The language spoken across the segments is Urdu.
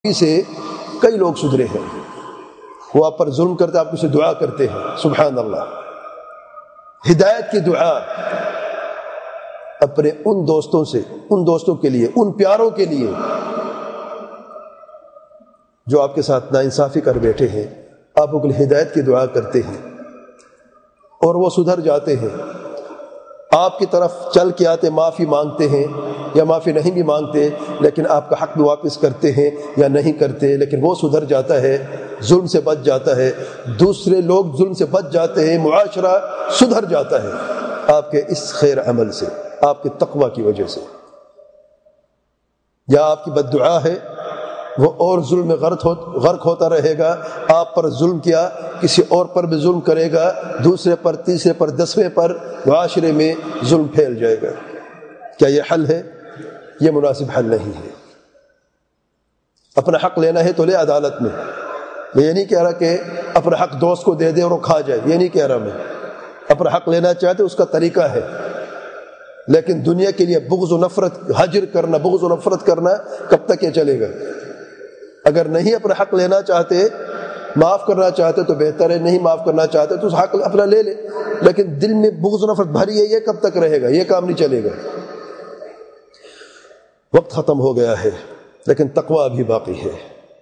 سے کئی لوگ سدھرے ہیں. وہ آپ پر ظلم کرتے، آپ سے دعا کرتے ہیں. سبحان اللہ. ہدایت کی دعا اپنے ان دوستوں سے، ان دوستوں کے لیے، ان پیاروں کے لیے جو آپ کے ساتھ ناانصافی کر بیٹھے ہیں، آپ ان کی ہدایت کی دعا کرتے ہیں اور وہ سدھر جاتے ہیں. آپ کی طرف چل کے آتے، معافی مانگتے ہیں یا معافی نہیں بھی مانگتے، لیکن آپ کا حق بھی واپس کرتے ہیں یا نہیں کرتے، لیکن وہ سدھر جاتا ہے، ظلم سے بچ جاتا ہے، دوسرے لوگ ظلم سے بچ جاتے ہیں، معاشرہ سدھر جاتا ہے آپ کے اس خیر عمل سے، آپ کے تقوی کی وجہ سے. یا آپ کی بد دعا ہے، وہ اور ظلم میں غرق ہوتا رہے گا. آپ پر ظلم کیا، کسی اور پر بھی ظلم کرے گا، دوسرے پر، تیسرے پر، 10ویں پر، معاشرے میں ظلم پھیل جائے گا. کیا یہ حل ہے؟ یہ مناسب حل نہیں ہے. اپنا حق لینا ہے تو لے عدالت میں. میں یہ نہیں کہہ رہا کہ اپنا حق دوست کو دے دے اور وہ کھا جائے، یہ نہیں کہہ رہا میں. اپنا حق لینا چاہتے اس کا طریقہ ہے، لیکن دنیا کے لیے بغض و نفرت، حجر کرنا، بغض و نفرت کرنا کب تک یہ چلے گا؟ اگر نہیں اپنا حق لینا چاہتے، معاف کرنا چاہتے تو بہتر ہے، نہیں معاف کرنا چاہتے تو حق اپنا لے لے، لیکن دل میں بغض و نفرت بھری ہے، یہ کب تک رہے گا؟ یہ کام نہیں چلے گا. وقت ختم ہو گیا ہے، لیکن تقوی ابھی باقی ہے.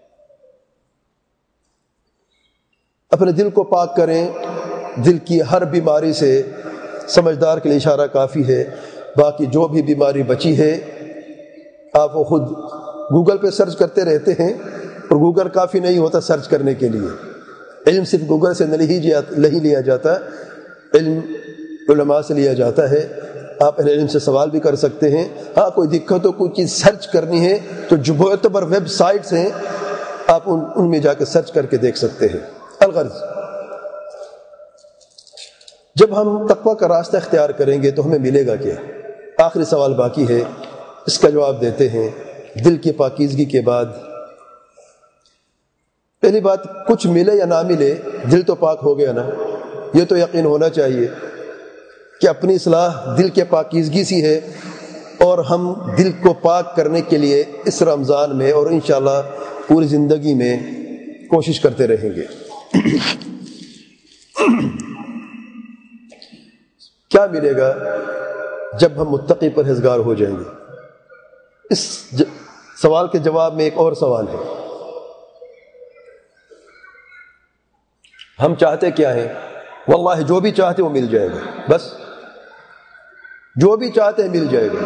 اپنے دل کو پاک کریں. دل کی ہر بیماری سے سمجھدار کے لیے اشارہ کافی ہے. باقی جو بھی بیماری بچی ہے، آپ وہ خود گوگل پہ سرچ کرتے رہتے ہیں، اور گوگل کافی نہیں ہوتا سرچ کرنے کے لیے. علم صرف گوگل سے نہیں لیا جاتا، علم علماء سے لیا جاتا ہے. آپ اہل علم سے سوال بھی کر سکتے ہیں. ہاں کوئی دقت ہو، کوئی چیز سرچ کرنی ہے تو جو معتبر ویب سائٹس ہیں، آپ ان میں جا کے سرچ کر کے دیکھ سکتے ہیں. الغرض، جب ہم تقوی کا راستہ اختیار کریں گے تو ہمیں ملے گا کیا؟ آخری سوال باقی ہے، اس کا جواب دیتے ہیں. دل کی پاکیزگی کے بعد پہلی بات، کچھ ملے یا نہ ملے، دل تو پاک ہو گیا نا. یہ تو یقین ہونا چاہیے کہ اپنی اصلاح دل کے پاکیزگی سے ہے، اور ہم دل کو پاک کرنے کے لیے اس رمضان میں اور انشاءاللہ پوری زندگی میں کوشش کرتے رہیں گے. کیا ملے گا جب ہم متقی پرہیزگار ہو جائیں گے؟ اس سوال کے جواب میں ایک اور سوال ہے. ہم چاہتے کیا ہیں؟ واللہ جو بھی چاہتے وہ مل جائے گا. بس جو بھی چاہتے مل جائے گا.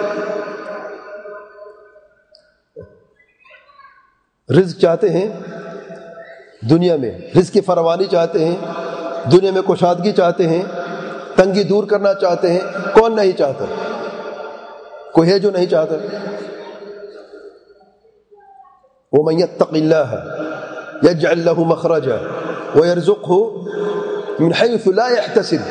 رزق چاہتے ہیں دنیا میں، رزق کی فراوانی چاہتے ہیں دنیا میں، کشادگی چاہتے ہیں، تنگی دور کرنا چاہتے ہیں. کون نہیں چاہتا؟ کوئی ہے جو نہیں چاہتا؟ وَمَن يَتَّقِ اللَّهَ يَجْعَلْ لَهُ مَخْرَجًا وَيَرْزُقْهُ مِنْ حَيْثُ لَا يَحْتَسِبُ.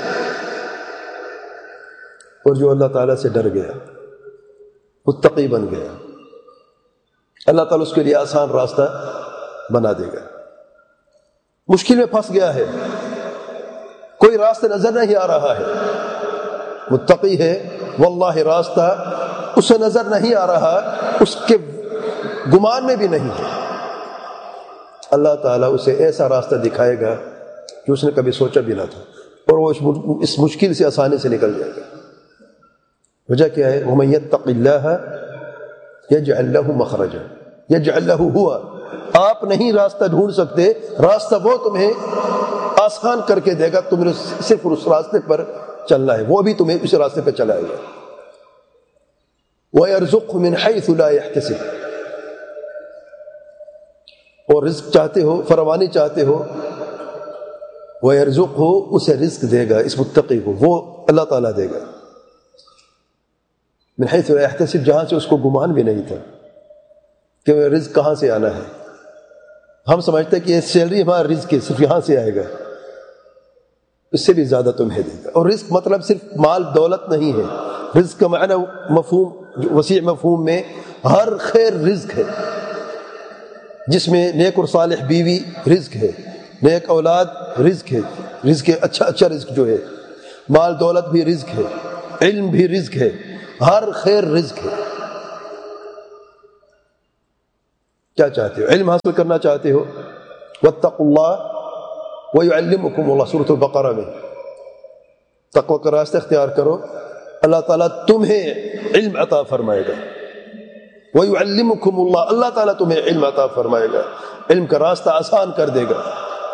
اور جو اللہ تعالیٰ سے ڈر گیا، متقی بن گیا، اللہ تعالیٰ اس کے لیے آسان راستہ بنا دے گا. مشکل میں پھنس گیا ہے، کوئی راستہ نظر نہیں آ رہا ہے، متقی ہے، واللہ راستہ اسے نظر نہیں آ رہا، اس کے گمان میں بھی نہیں ہے. اللہ تعالیٰ اسے ایسا راستہ دکھائے گا جو اس نے کبھی سوچا بھی نہ تھا، اور وہ اس مشکل سے آسانی سے نکل جائے گا. وجہ کیا ہے؟ وَمَن يَتَّقِ اللَّهَ يَجْعَلْ لَهُ مَخْرَجًا يَجْعَلْ لَهُ هُوَ. آپ نہیں راستہ ڈھونڈ سکتے، راستہ وہ تمہیں آسان کر کے دے گا. تمہیں صرف اس راستے پر چلنا ہے، وہ بھی تمہیں اس راستے پہ چلائے گا. وَيَرْزُقْهُ مِنْ حَيْثُ لَا يَحْتَسِبُ. اور رزق چاہتے ہو، فراوانی چاہتے ہو، وَيَرْزُقْهُ، اسے رزق دے گا، اس متقی کو وہ اللہ تعالیٰ دے گا. من حیث لا یحتسب، جہاں سے اس کو گمان بھی نہیں تھا کہ وہ رزق کہاں سے آنا ہے. ہم سمجھتے ہیں کہ یہ سیلری ہمارا رزق ہے، صرف یہاں سے آئے گا. اس سے بھی زیادہ تمہیں دے گا. اور رزق مطلب صرف مال دولت نہیں ہے. رزق کا معنی مفہوم، وسیع مفہوم میں ہر خیر رزق ہے، جس میں نیک اور صالح بیوی رزق ہے، نیک اولاد رزق ہے، رزق اچھا رزق جو ہے، مال دولت بھی رزق ہے، علم بھی رزق ہے، ہر خیر رزق ہے. کیا چاہتے ہو؟ علم حاصل کرنا چاہتے ہو؟ واتقوا اللہ ویعلمکم اللہ، سورۃ البقرہ میں تقوی کا راستہ اختیار کرو، اللہ تعالیٰ تمہیں علم عطا فرمائے گا۔ ویعلمکم اللہ، اللہ تعالیٰ تمہیں علم عطا فرمائے گا، علم کا راستہ آسان کر دے گا۔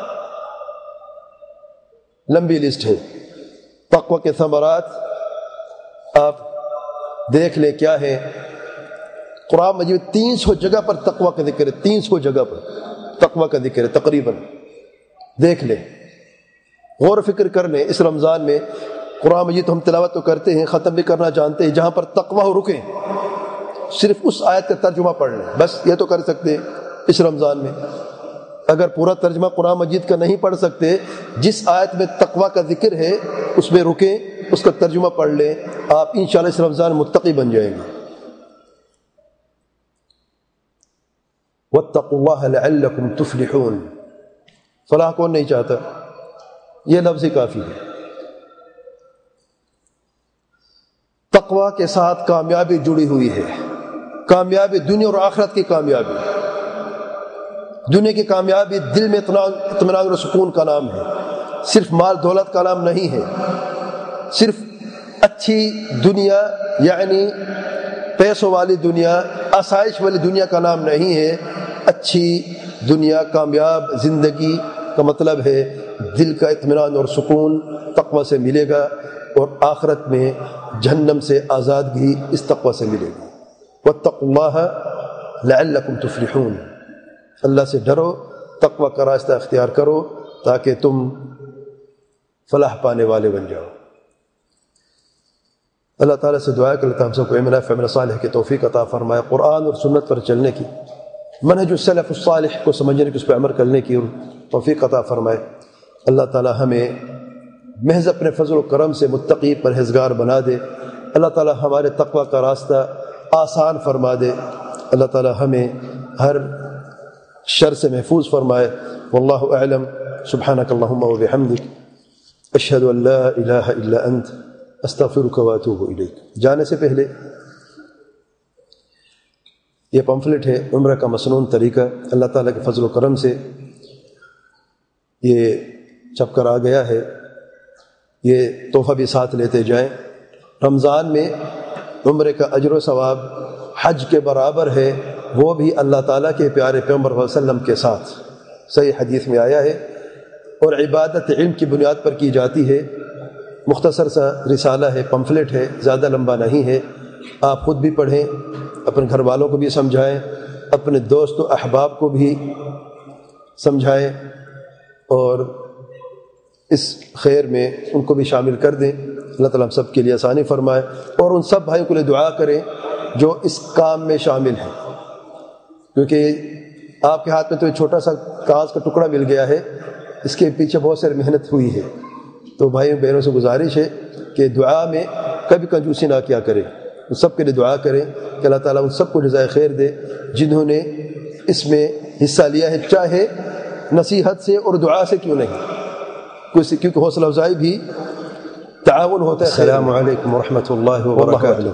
لمبی لسٹ ہے تقوی کے ثمرات، آپ دیکھ لیں کیا ہے۔ قرآن مجید 300 جگہ پر تقوی کا ذکر ہے، 300 جگہ پر تقوی کا ذکر ہے تقریباً، دیکھ لیں، غور و فکر کر لیں۔ اس رمضان میں قرآن مجید ہم تلاوت تو کرتے ہیں، ختم بھی کرنا جانتے ہیں، جہاں پر تقوی ہو رکیں، صرف اس آیت کا ترجمہ پڑھ لیں، بس یہ تو کر سکتے ہیں اس رمضان میں۔ اگر پورا ترجمہ قرآن مجید کا نہیں پڑھ سکتے، جس آیت میں تقوی کا ذکر ہے اس میں رکیں، اس کا ترجمہ پڑھ لیں، آپ انشاءاللہ اس رمضان متقی بن جائیں گے۔ واتقوا اللہ لعلکم تفلحون، فلاح کون نہیں چاہتا؟ یہ لفظ ہی کافی ہے۔ تقوی کے ساتھ کامیابی جڑی ہوئی ہے، کامیابی دنیا اور آخرت کی کامیابی۔ دنیا کی کامیابی دل میں اطمینان اور سکون کا نام ہے، صرف مال دولت کا نام نہیں ہے، صرف اچھی دنیا یعنی پیسوں والی دنیا، آسائش والی دنیا کا نام نہیں ہے۔ اچھی دنیا، کامیاب زندگی کا مطلب ہے دل کا اطمینان اور سکون تقوی سے ملے گا، اور آخرت میں جہنم سے آزادگی اس تقوی سے ملے گی۔ واتقوا اللہ لعلکم تفلحون، اللہ سے ڈرو، تقوی کا راستہ اختیار کرو تاکہ تم فلاح پانے والے بن جاؤ۔ اللہ تعالیٰ سے دعا ہے کہ اللہ تعالیٰ ہم سب کو علم نافع عمل صالح کی توفیق عطا فرمائے، قرآن اور سنت پر چلنے کی، منہج السلف الصالح کو سمجھنے کی، اس پہ عمل کرنے کی توفیق عطا فرمائے۔ اللہ تعالیٰ ہمیں محض اپنے فضل و کرم سے متقی پرہیزگار بنا دے، اللہ تعالیٰ ہمارے تقوی کا راستہ آسان فرما دے، اللہ تعالیٰ ہمیں ہر شر سے محفوظ فرمائے۔ واللہ اعلم، سبحانک اللہم وبحمدک، اشہد ان لا الہ الا انت، استغفرک واتوب الیک۔ جانے سے پہلے یہ پمفلٹ ہے عمرہ کا مسنون طریقہ، اللہ تعالیٰ کے فضل و کرم سے یہ چھپ کر آ گیا ہے، یہ تحفہ بھی ساتھ لیتے جائیں۔ رمضان میں عمرے کا اجر و ثواب حج کے برابر ہے، وہ بھی اللہ تعالیٰ کے پیارے پیغمبر صلی اللہ علیہ وسلم کے ساتھ، صحیح حدیث میں آیا ہے، اور عبادت علم کی بنیاد پر کی جاتی ہے۔ مختصر سا رسالہ ہے، پمفلٹ ہے، زیادہ لمبا نہیں ہے، آپ خود بھی پڑھیں، اپنے گھر والوں کو بھی سمجھائیں، اپنے دوست و احباب کو بھی سمجھائیں، اور اس خیر میں ان کو بھی شامل کر دیں۔ اللہ تعالیٰ ہم سب کے لیے آسانی فرمائے، اور ان سب بھائیوں کے لیے دعا کریں جو اس کام میں شامل ہیں، کیونکہ آپ کے ہاتھ میں تو ایک چھوٹا سا کاغذ کا ٹکڑا مل گیا ہے، اس کے پیچھے بہت ساری محنت ہوئی ہے۔ تو بھائیوں بہنوں سے گزارش ہے کہ دعا میں کبھی کنجوسی نہ کیا کریں، ان سب کے لیے دعا کریں کہ اللہ تعالیٰ ان سب کو جزائے خیر دے جنہوں نے اس میں حصہ لیا ہے، چاہے نصیحت سے اور دعا سے کیوں نہیں، کیونکہ حوصلہ افزائی بھی تعاون ہوتا ہے۔ السلام علیکم ورحمۃ اللہ وبرکاتہ۔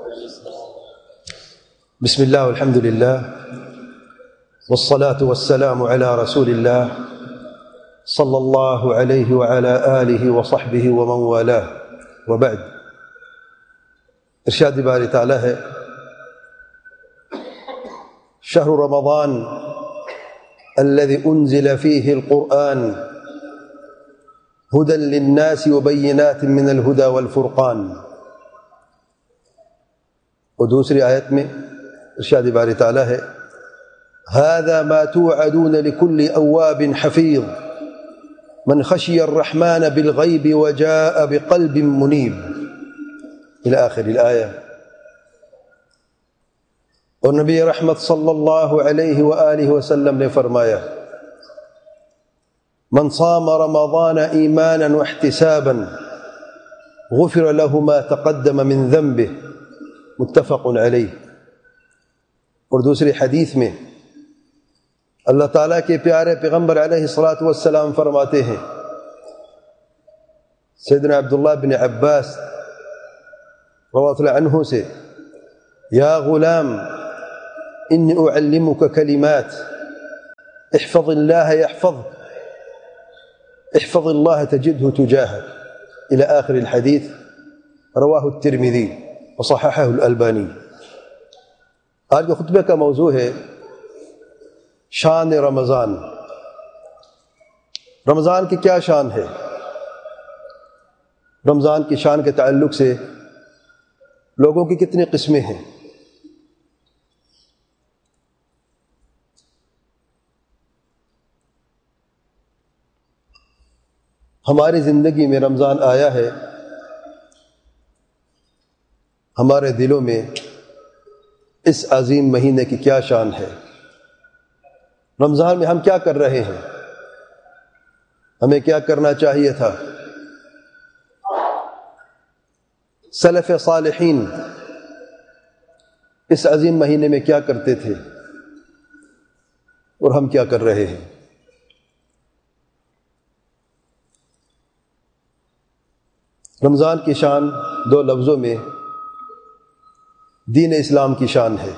بسم اللہ والحمد للہ والصلاة والسلام علی رسول اللہ صلی اللہ علیہ وعلی آلہ وصحبہ ومن والاہ، وبعد۔ ارشاد باری تعالیٰ ہے، شہر رمضان الذي انزل فيه القرآن هدى للناس وبينات من الهدى والفرقان۔ اور دوسری آیت میں ارشاد باری تعالیٰ ہے، هذا ما توعدون لكل أواب حفيظ من خشي الرحمن بالغيب وجاء بقلب منيب، إلى آخر الآية۔ اور نبی رحمت صلی اللہ علیہ وآلہ وسلم نے فرمایا، من صام رمضان ایمانا واحتسابا غفر له ما تقدم من ذنبه، متفق علیہ۔ اور دوسری حدیث میں اللہ تعالیٰ کے پیارے پیغمبر علیہ الصلاۃ والسلام فرماتے ہیں، سیدنا عبداللہ بن عباس رضی اللہ عنہ سے، یا غلام إني أعلمك كلمات احفظ الله يحفظك احفظ الله تجده تجاهك إلى آخر الحديث، رواه الترمذي وصححه الألباني۔ آج کے خطبے کا موضوع ہے شان رمضان۔ رمضان کی کیا شان ہے؟ رمضان کی شان کے تعلق سے لوگوں کی کتنی قسمیں ہیں؟ ہماری زندگی میں رمضان آیا ہے، ہمارے دلوں میں اس عظیم مہینے کی کیا شان ہے؟ رمضان میں ہم کیا کر رہے ہیں؟ ہمیں کیا کرنا چاہیے تھا؟ سلف صالحین اس عظیم مہینے میں کیا کرتے تھے اور ہم کیا کر رہے ہیں؟ رمضان کی شان دو لفظوں میں دین اسلام کی شان ہے۔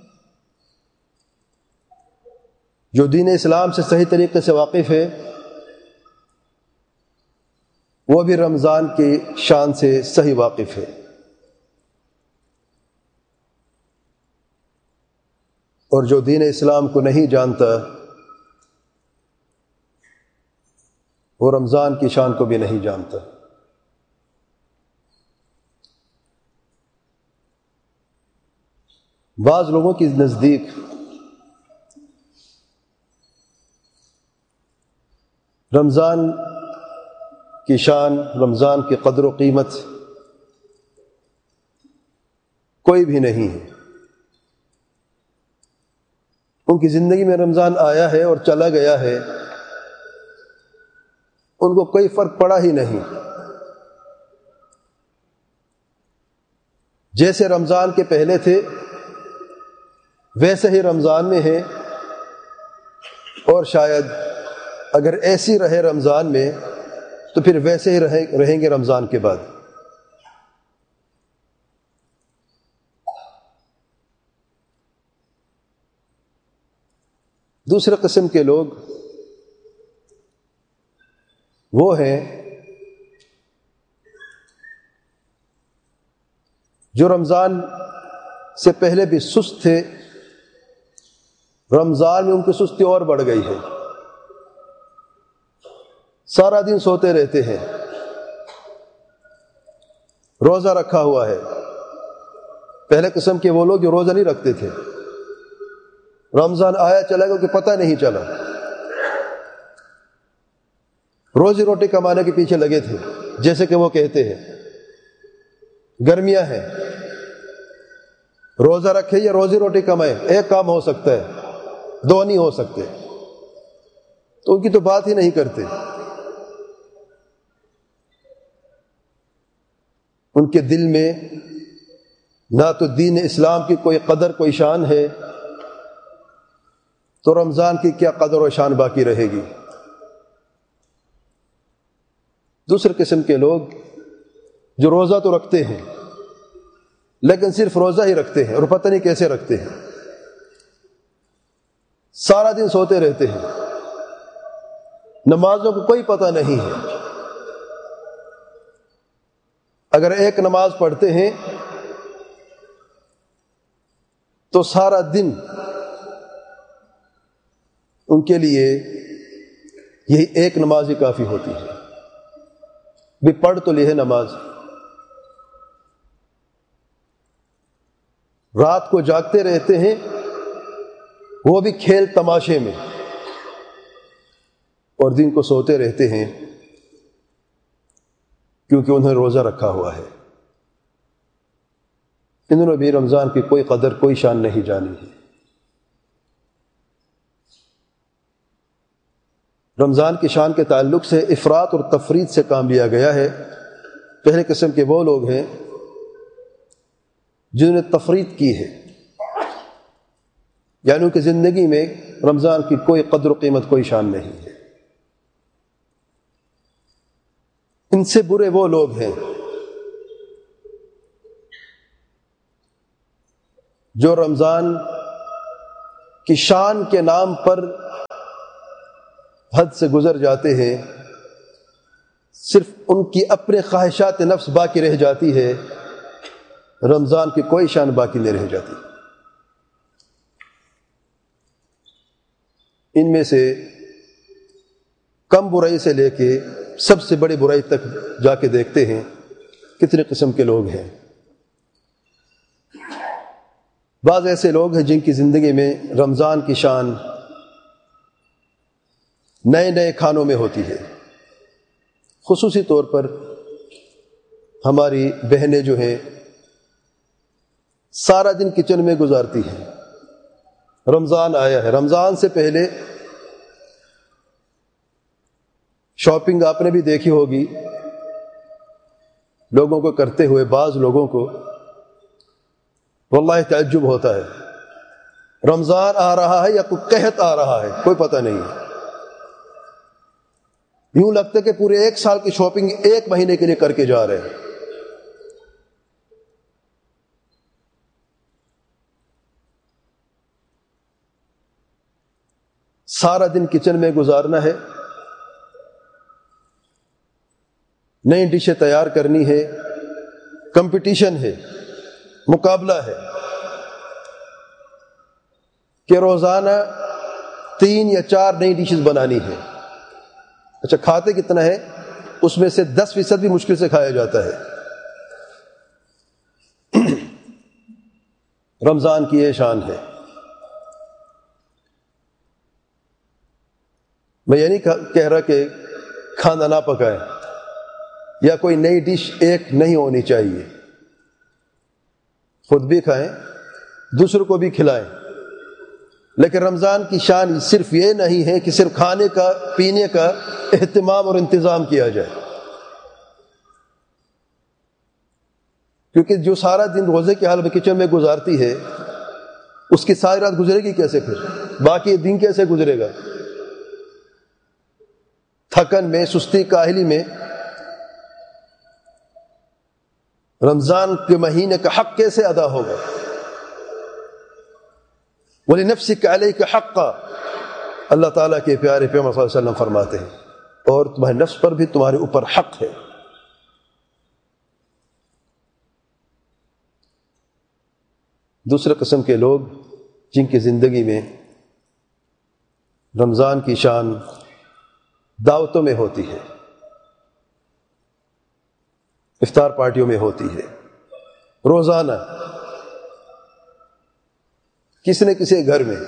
جو دین اسلام سے صحیح طریقے سے واقف ہے وہ بھی رمضان کی شان سے صحیح واقف ہے۔ اور جو دین اسلام کو نہیں جانتا وہ رمضان کی شان کو بھی نہیں جانتا۔ بعض لوگوں کے نزدیک رمضان کی شان، رمضان کی قدر و قیمت کوئی بھی نہیں ہے۔ ان کی زندگی میں رمضان آیا ہے اور چلا گیا ہے، ان کو کوئی فرق پڑا ہی نہیں۔ جیسے رمضان کے پہلے تھے ویسے ہی رمضان میں ہے، اور شاید اگر ایسی رہے رمضان میں تو پھر ویسے ہی رہیں گے رمضان کے بعد۔ دوسرے قسم کے لوگ وہ ہیں جو رمضان سے پہلے بھی سست تھے، رمضان میں ان کی سستی اور بڑھ گئی ہے، سارا دن سوتے رہتے ہیں، روزہ رکھا ہوا ہے۔ پہلے قسم کے وہ لوگ جو روزہ نہیں رکھتے تھے، رمضان آیا چلا گیا کہ پتہ نہیں چلا، روزی روٹی کمانے کے پیچھے لگے تھے، جیسے کہ وہ کہتے ہیں گرمیاں ہیں، روزہ رکھے یا روزی روٹی کمائے، ایک کام ہو سکتا ہے، دو نہیں ہو سکتے، تو ان کی تو بات ہی نہیں کرتے۔ ان کے دل میں نہ تو دین اسلام کی کوئی قدر کوئی شان ہے، تو رمضان کی کیا قدر و شان باقی رہے گی؟ دوسرے قسم کے لوگ جو روزہ تو رکھتے ہیں لیکن صرف روزہ ہی رکھتے ہیں اور پتہ نہیں کیسے رکھتے ہیں، سارا دن سوتے رہتے ہیں، نمازوں کو کوئی پتہ نہیں ہے۔ اگر ایک نماز پڑھتے ہیں تو سارا دن ان کے لیے یہی ایک نماز ہی کافی ہوتی ہے۔ بھی پڑھ تو لی ہے نماز، رات کو جاگتے رہتے ہیں، وہ بھی کھیل تماشے میں، اور دن کو سوتے رہتے ہیں کیونکہ انہیں روزہ رکھا ہوا ہے۔ انہوں نے بھی رمضان کی کوئی قدر کوئی شان نہیں جانی ہے۔ رمضان کی شان کے تعلق سے افراط اور تفریط سے کام لیا گیا ہے۔ پہلے قسم کے وہ لوگ ہیں جنہوں نے تفریط کی ہے، یعنی ان کی زندگی میں رمضان کی کوئی قدر و قیمت کوئی شان نہیں ہے۔ ان سے برے وہ لوگ ہیں جو رمضان کی شان کے نام پر حد سے گزر جاتے ہیں، صرف ان کی اپنے خواہشات نفس باقی رہ جاتی ہے، رمضان کی کوئی شان باقی نہیں رہ جاتی۔ ان میں سے کم برائی سے لے کے سب سے بڑی برائی تک جا کے دیکھتے ہیں کتنے قسم کے لوگ ہیں۔ بعض ایسے لوگ ہیں جن کی زندگی میں رمضان کی شان نئے نئے کھانوں میں ہوتی ہے۔ خصوصی طور پر ہماری بہنیں جو ہیں سارا دن کچن میں گزارتی ہیں۔ رمضان آیا ہے، رمضان سے پہلے شاپنگ آپ نے بھی دیکھی ہوگی لوگوں کو کرتے ہوئے، بعض لوگوں کو واللہ تعجب ہوتا ہے، رمضان آ رہا ہے یا کوئی قحط آ رہا ہے کوئی پتہ نہیں ہے۔ یوں لگتا ہے کہ پورے ایک سال کی شاپنگ ایک مہینے کے لیے کر کے جا رہے ہیں۔ سارا دن کچن میں گزارنا ہے، نئی ڈشیں تیار کرنی ہے، کمپٹیشن ہے، مقابلہ ہے کہ روزانہ 3 یا 4 نئی ڈشز بنانی ہے۔ اچھا کھاتے کتنا ہے؟ اس میں سے 10% بھی مشکل سے کھایا جاتا ہے۔ رمضان کی یہ شان ہے۔ میں یہ نہیں کہہ رہا کہ کھانا نہ پکائیں یا کوئی نئی ڈش ایک نہیں ہونی چاہیے، خود بھی کھائیں دوسروں کو بھی کھلائیں، لیکن رمضان کی شان صرف یہ نہیں ہے کہ صرف کھانے کا پینے کا اہتمام اور انتظام کیا جائے، کیونکہ جو سارا دن روزے کے حال میں کچن میں گزارتی ہے اس کی ساری رات گزرے گی کیسے؟ پھر باقی دن کیسے گزرے گا؟ تھکن میں، سستی کاہلی میں۔ رمضان کے مہینے کا حق کیسے ادا ہوگا؟ وَلِنَفْسِكَ عَلَيْكَ حَقًّا، اللہ تعالیٰ کے پیارے پیغمبر صلی اللہ علیہ وسلم فرماتے ہیں، اور تمہارے نفس پر بھی تمہارے اوپر حق ہے۔ دوسرے قسم کے لوگ جن کی زندگی میں رمضان کی شان دعوتوں میں ہوتی ہے، افطار پارٹیوں میں ہوتی ہے، روزانہ کسی نہ کسی گھر میں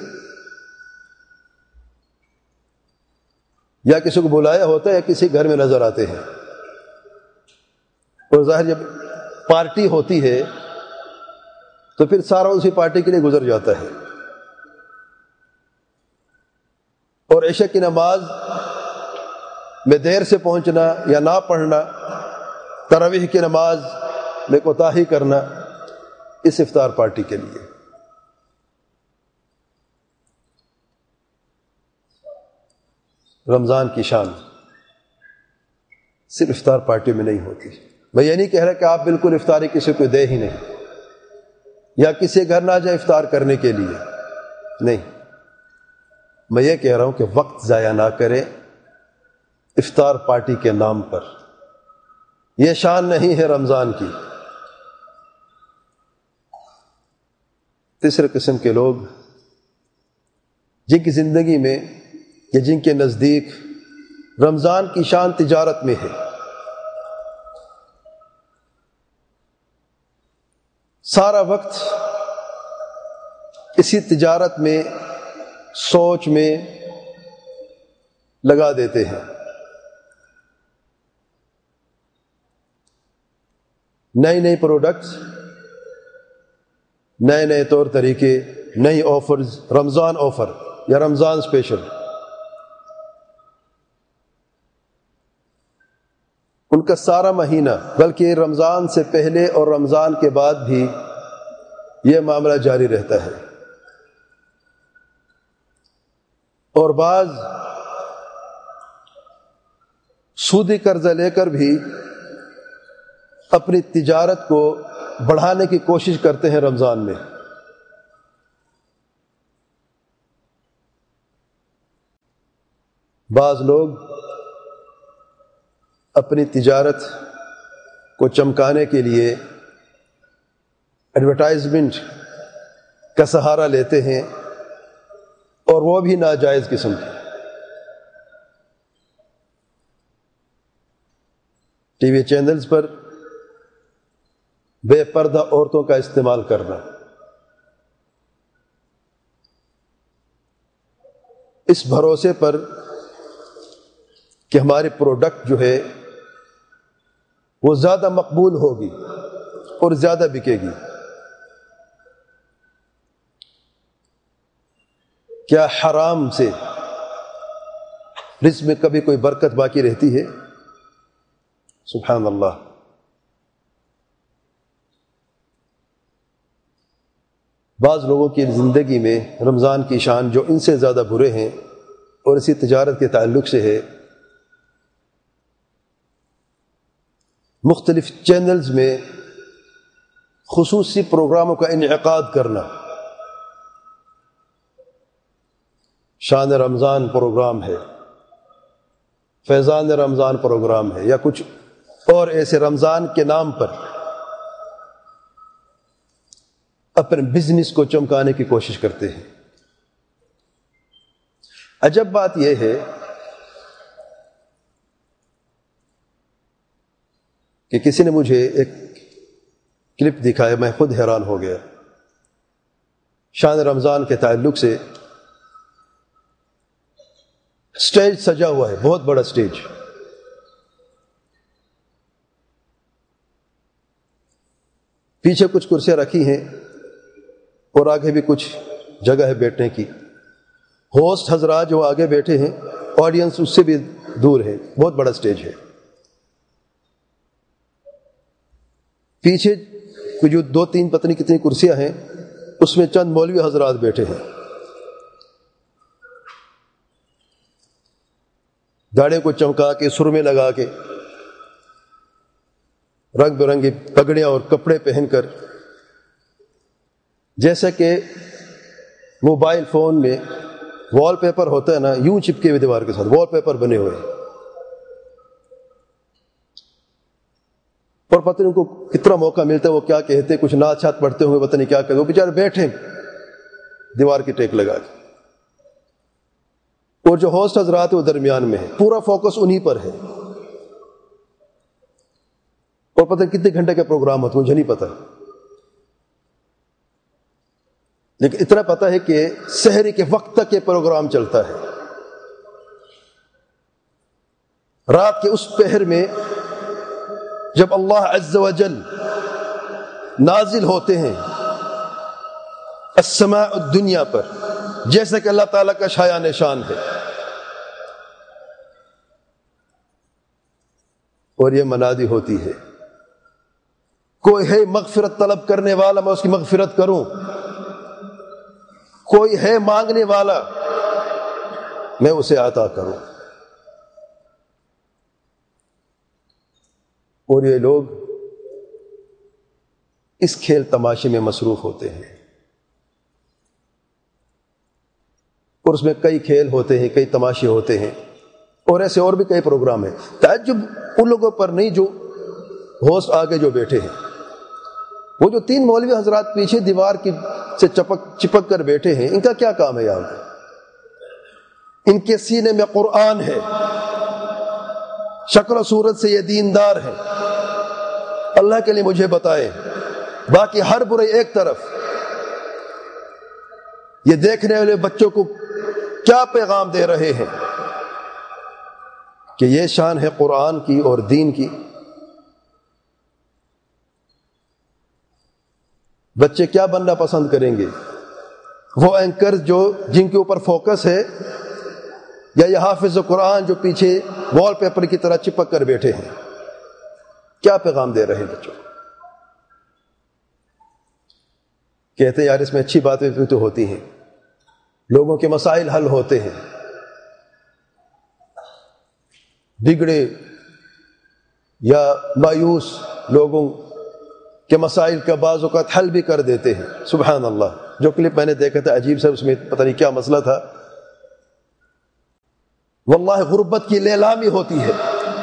یا کسی کو بلایا ہوتا ہے یا کسی گھر میں نظر آتے ہیں، اور ظاہر جب پارٹی ہوتی ہے تو پھر سارا اسی پارٹی کے لیے گزر جاتا ہے، اور عشاء کی نماز میں دیر سے پہنچنا یا نہ پڑھنا، تراویح کی نماز میں کوتاہی کرنا اس افطار پارٹی کے لیے۔ رمضان کی شان صرف افطار پارٹی میں نہیں ہوتی۔ میں یہ نہیں کہہ رہا کہ آپ بالکل افطاری کسی کو دے ہی نہیں، یا کسی گھر نہ جائے افطار کرنے کے لیے، نہیں، میں یہ کہہ رہا ہوں کہ وقت ضائع نہ کریں افطار پارٹی کے نام پر، یہ شان نہیں ہے رمضان کی۔ تیسرے قسم کے لوگ جن کی زندگی میں یا جن کے نزدیک رمضان کی شان تجارت میں ہے، سارا وقت اسی تجارت میں، سوچ میں لگا دیتے ہیں، نئے نئے پروڈکٹس، نئے نئے طور طریقے، نئی آفرز، رمضان آفر یا رمضان اسپیشل، ان کا سارا مہینہ، بلکہ رمضان سے پہلے اور رمضان کے بعد بھی یہ معاملہ جاری رہتا ہے۔ اور بعض سودی قرضہ لے کر بھی اپنی تجارت کو بڑھانے کی کوشش کرتے ہیں رمضان میں۔ بعض لوگ اپنی تجارت کو چمکانے کے لیے ایڈورٹائزمنٹ کا سہارا لیتے ہیں، اور وہ بھی ناجائز قسم کی۔ ٹی وی چینلز پر بے پردہ عورتوں کا استعمال کرنا، اس بھروسے پر کہ ہماری پروڈکٹ جو ہے وہ زیادہ مقبول ہوگی اور زیادہ بکے گی۔ کیا حرام سے رزق میں کبھی کوئی برکت باقی رہتی ہے؟ سبحان اللہ۔ بعض لوگوں کی زندگی میں رمضان کی شان جو ان سے زیادہ برے ہیں اور اسی تجارت کے تعلق سے ہے، مختلف چینلز میں خصوصی پروگراموں کا انعقاد کرنا، شان رمضان پروگرام ہے، فیضان رمضان پروگرام ہے، یا کچھ اور ایسے رمضان کے نام پر اپنے بزنس کو چمکانے کی کوشش کرتے ہیں۔ عجب بات یہ ہے کہ کسی نے مجھے ایک کلپ دکھایا، میں خود حیران ہو گیا۔ شان رمضان کے تعلق سے سٹیج سجا ہوا ہے، بہت بڑا سٹیج، پیچھے کچھ کرسیاں رکھی ہیں اور آگے بھی کچھ جگہ ہے بیٹھنے کی۔ ہوسٹ حضرات جو آگے بیٹھے ہیں، آڈینس اس سے بھی دور ہے، بہت بڑا سٹیج ہے۔ پیچھے جو 2-3 پتہ نہیں کتنی کرسیاں ہیں، اس میں چند مولوی حضرات بیٹھے ہیں، داڑھیں کو چمکا کے، سرمے لگا کے، رنگ برنگی پگڑیاں اور کپڑے پہن کر، جیسا کہ موبائل فون میں وال پیپر ہوتا ہے نا، یوں چپکے ہوئے دیوار کے ساتھ وال پیپر بنے ہوئے ہیں، اور پتہ نہیں ان کو کتنا موقع ملتا ہے، وہ کیا کہتے، کچھ نعت شات پڑھتے ہوئے پتہ نہیں کیا کہتے، وہ بیچارے بیٹھے دیوار کی ٹیک لگا کے، اور جو ہوسٹ حضرات وہ درمیان میں ہے، پورا فوکس انہی پر ہے، اور پتہ نہیں کتنے گھنٹے کا پروگرام ہوتا ہے مجھے نہیں پتا، لیکن اتنا پتہ ہے کہ سحری کے وقت تک یہ پروگرام چلتا ہے۔ رات کے اس پہر میں جب اللہ عز و جل نازل ہوتے ہیں السماء الدنیا پر، جیسا کہ اللہ تعالیٰ کا شایان نشان ہے، اور یہ منادی ہوتی ہے، کوئی ہے مغفرت طلب کرنے والا، میں اس کی مغفرت کروں، کوئی ہے مانگنے والا، میں اسے عطا کروں۔ اور یہ لوگ اس کھیل تماشے میں مصروف ہوتے ہیں، اور اس میں کئی کھیل ہوتے ہیں، کئی تماشے ہوتے ہیں، اور ایسے اور بھی کئی پروگرام ہیں۔ تعجب ان لوگوں پر نہیں جو ہوسٹ آگے جو بیٹھے ہیں، وہ جو 3 مولوی حضرات پیچھے دیوار کی سے چپک کر بیٹھے ہیں، ان کا کیا کام ہے یہاں پہ؟ ان کے سینے میں قرآن ہے، شکل و صورت سے یہ دیندار ہے، اللہ کے لیے مجھے بتائیں، باقی ہر برے ایک طرف، یہ دیکھنے والے بچوں کو کیا پیغام دے رہے ہیں کہ یہ شان ہے قرآن کی اور دین کی۔ بچے کیا بننا پسند کریں گے؟ وہ اینکر جن کے اوپر فوکس ہے، یا یہ حافظ قرآن جو پیچھے وال پیپر کی طرح چپک کر بیٹھے ہیں؟ کیا پیغام دے رہے ہیں بچوں؟ کہتے ہیں یار اس میں اچھی باتیں تو ہوتی ہیں، لوگوں کے مسائل حل ہوتے ہیں، بگڑے یا مایوس لوگوں کے مسائل کا بعض اوقات حل بھی کر دیتے ہیں۔ سبحان اللہ، جو کلپ میں نے دیکھا تھا عجیب سا، اس میں پتہ نہیں کیا مسئلہ تھا، واللہ غربت کی لیلامی ہوتی ہے.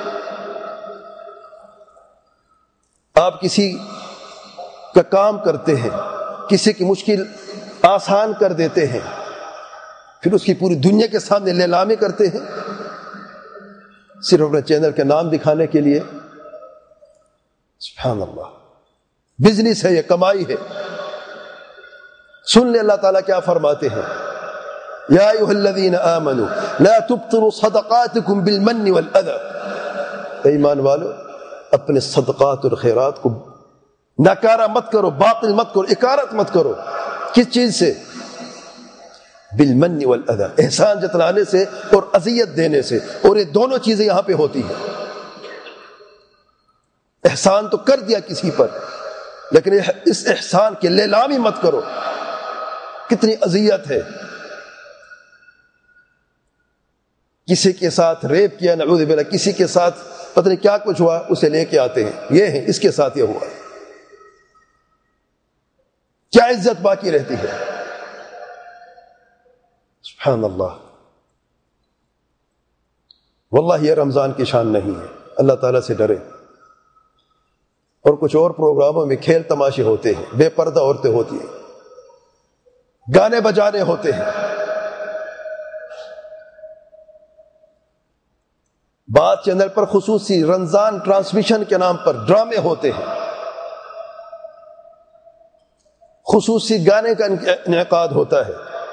آپ کسی کا کام کرتے ہیں، کسی کی مشکل آسان کر دیتے ہیں، پھر اس کی پوری دنیا کے سامنے لیلامی کرتے ہیں صرف اپنے چینل کے نام دکھانے کے لیے. سبحان اللہ، بزنس ہے، یہ کمائی ہے. سن لے اللہ تعالیٰ کیا فرماتے ہیں، یا ایھا الذین آمنوا لا تبطلوا صدقاتکم بالمن والاذی. ایمان والو، اپنے صدقات اور خیرات کو ناکارہ مت کرو، باطل مت کرو، اکارت مت کرو. کس چیز سے؟ بالمن والاذی، احسان جتلانے سے اور اذیت دینے سے. اور یہ دونوں چیزیں یہاں پہ ہوتی ہیں. احسان تو کر دیا کسی پر، لیکن اس احسان کی لیلامی مت کرو. کتنی اذیت ہے. کسی کے ساتھ ریپ کیا، نعوذ باللہ، کسی کے ساتھ پتہ نہیں کیا کچھ ہوا، اسے لے کے آتے ہیں، یہ ہے اس کے ساتھ یہ ہوا. کیا عزت باقی رہتی ہے؟ سبحان اللہ. واللہ یہ رمضان کی شان نہیں ہے. اللہ تعالیٰ سے ڈرے. اور کچھ اور پروگراموں میں کھیل تماشے ہوتے ہیں، بے پردہ عورتیں ہوتی ہیں، گانے بجانے ہوتے ہیں. بعض چینل پر خصوصی رمضان ٹرانسمیشن کے نام پر ڈرامے ہوتے ہیں، خصوصی گانے کا انعقاد ہوتا ہے،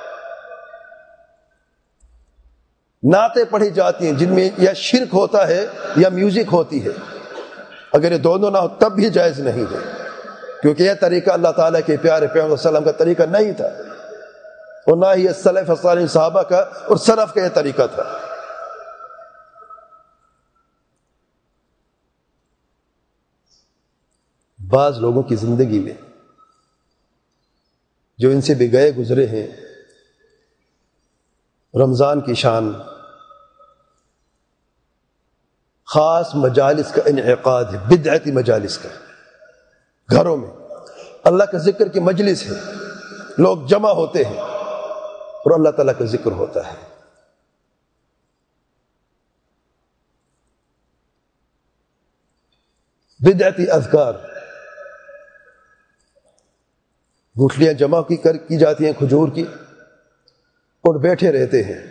نعتیں پڑھی جاتی ہیں جن میں یا شرک ہوتا ہے یا میوزک ہوتی ہے. اگر یہ دونوں نہ ہو تب بھی جائز نہیں ہے، کیونکہ یہ طریقہ اللہ تعالیٰ کے پیارے پیغمبر صلی اللہ علیہ وسلم کا طریقہ نہیں تھا، اور نہ ہی سلف صالح صحابہ کا اور سلف کا یہ طریقہ تھا. بعض لوگوں کی زندگی میں جو ان سے بھی گئے گزرے ہیں، رمضان کی شان خاص مجالس کا انعقاد ہے، بدعتی مجالس کا. گھروں میں اللہ کا ذکر کی مجلس ہے، لوگ جمع ہوتے ہیں اور اللہ تعالیٰ کا ذکر ہوتا ہے. بدعتی اذکار، گٹھلیاں جمع کی جاتی ہیں کھجور کی، اور بیٹھے رہتے ہیں،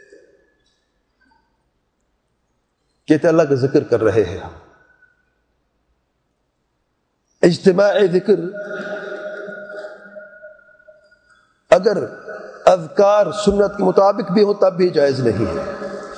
کہتے اللہ کا ذکر کر رہے ہیں. اجتماعی ذکر اگر اذکار سنت کے مطابق بھی ہو تب بھی جائز نہیں ہے.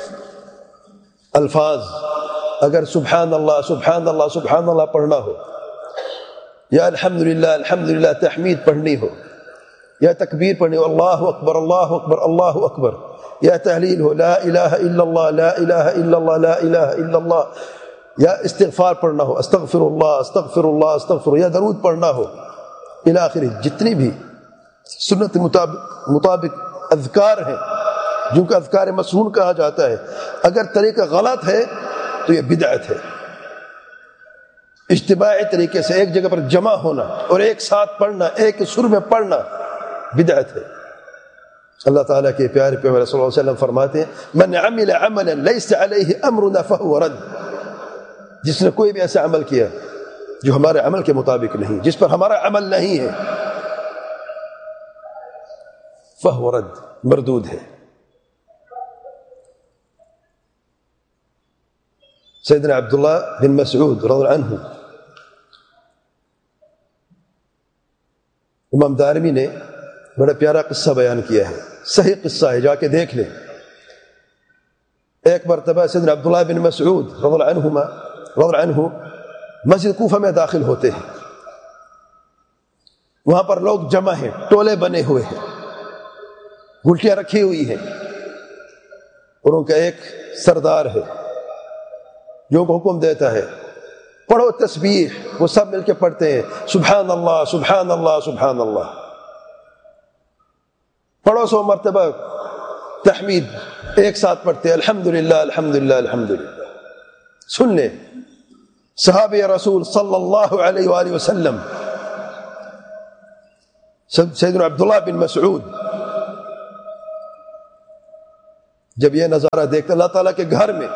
الفاظ اگر سبحان اللہ سبحان اللہ سبحان اللہ پڑھنا ہو، یا الحمدللہ الحمدللہ تحمید پڑھنی ہو، یا تکبیر پڑھنی ہو، اللہ اکبر اللہ اکبر اللہ اکبر، یا تحلیل ہو، لا الہ الا اللہ لا الہ الا اللہ لا الہ الا اللہ، یا استغفار پڑھنا ہو، استغفر اللہ استغفر اللہ استغفر، یا درود پڑھنا ہو الی آخر، جتنی بھی سنت مطابق اذکار ہیں جن کو اذکار مسنون کہا جاتا ہے، اگر طریقہ غلط ہے تو یہ بدعت ہے. اجتماعی طریقے سے ایک جگہ پر جمع ہونا اور ایک ساتھ پڑھنا، ایک سر میں پڑھنا، بدعت ہے. اللہ تعالیٰ کے پیارے پیغمبر صلی اللہ علیہ وسلم فرماتے ہیں، من عمل عملا لیس علیہ امرنا فہو رد. جس نے کوئی بھی ایسا عمل کیا جو ہمارے عمل کے مطابق نہیں، جس پر ہمارا عمل نہیں ہے، فہو رد، مردود ہے. سیدنا عبداللہ بن مسعود رضی اللہ عنہ، امام دارمی نے بڑا پیارا قصہ بیان کیا ہے، صحیح قصہ ہے، جا کے دیکھ لیں. ایک مرتبہ سیدنا عبداللہ بن مسعود رضی اللہ عنہ مسجد کوفہ میں داخل ہوتے ہیں. وہاں پر لوگ جمع ہیں، ٹولے بنے ہوئے ہیں، گلٹیاں رکھی ہوئی ہیں، اور ان کا ایک سردار ہے جو کو حکم دیتا ہے پڑھو تسبیح. وہ سب مل کے پڑھتے ہیں، سبحان اللہ سبحان اللہ سبحان اللہ. پڑھو 100 مرتبہ تحمید ایک ساتھ پڑھتے ہیں، الحمدللہ الحمدللہ الحمدللہ. سن لیں، صحابہ رسول صلی اللہ علیہ وآلہ وسلم سیدنا عبداللہ بن مسعود جب یہ نظارہ دیکھتے اللہ تعالیٰ کے گھر میں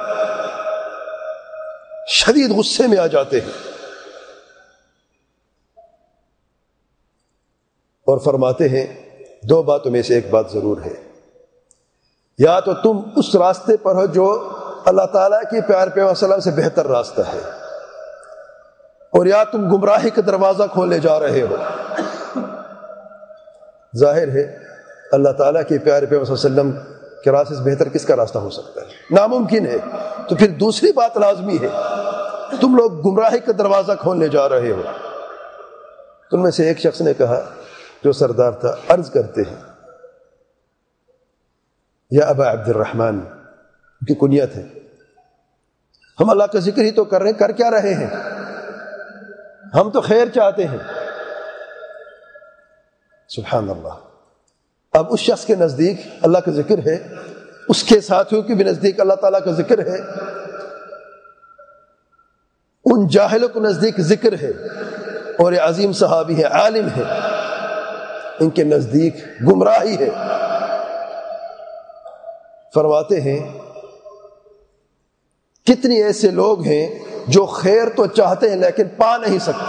شدید غصے میں آ جاتے ہیں اور فرماتے ہیں دو باتوں میں سے ایک بات ضرور ہے، یا تو تم اس راستے پر ہو جو اللہ تعالیٰ کی پیار پیغمبر صلی اللہ علیہ وسلم سے بہتر راستہ ہے، اور یا تم گمراہی کا دروازہ کھولے جا رہے ہو۔ ظاہر ہے اللہ تعالیٰ کے پیارے پیغمبر صلی اللہ علیہ وسلم کے راستے سے بہتر کس کا راستہ ہو سکتا ہے؟ ناممکن ہے۔ تو پھر دوسری بات لازمی ہے، تم لوگ گمراہی کا دروازہ کھولنے جا رہے ہو۔ تم میں سے ایک شخص نے کہا جو سردار تھا، عرض کرتے ہیں یا ابا عبد الرحمن، ان کی کنیت ہے، ہم اللہ کا ذکر ہی تو کر رہے ہیں، کر کیا رہے ہیں؟ ہم تو خیر چاہتے ہیں۔ سبحان اللہ۔ اب اس شخص کے نزدیک اللہ کا ذکر ہے، اس کے ساتھیوں کے بھی نزدیک اللہ تعالیٰ کا ذکر ہے، ان جاہلوں کو نزدیک ذکر ہے، اور یہ عظیم صحابی ہے، عالم ہے، ان کے نزدیک گمراہی ہے۔ فرماتے ہیں کتنی ایسے لوگ ہیں جو خیر تو چاہتے ہیں لیکن پا نہیں سکتے۔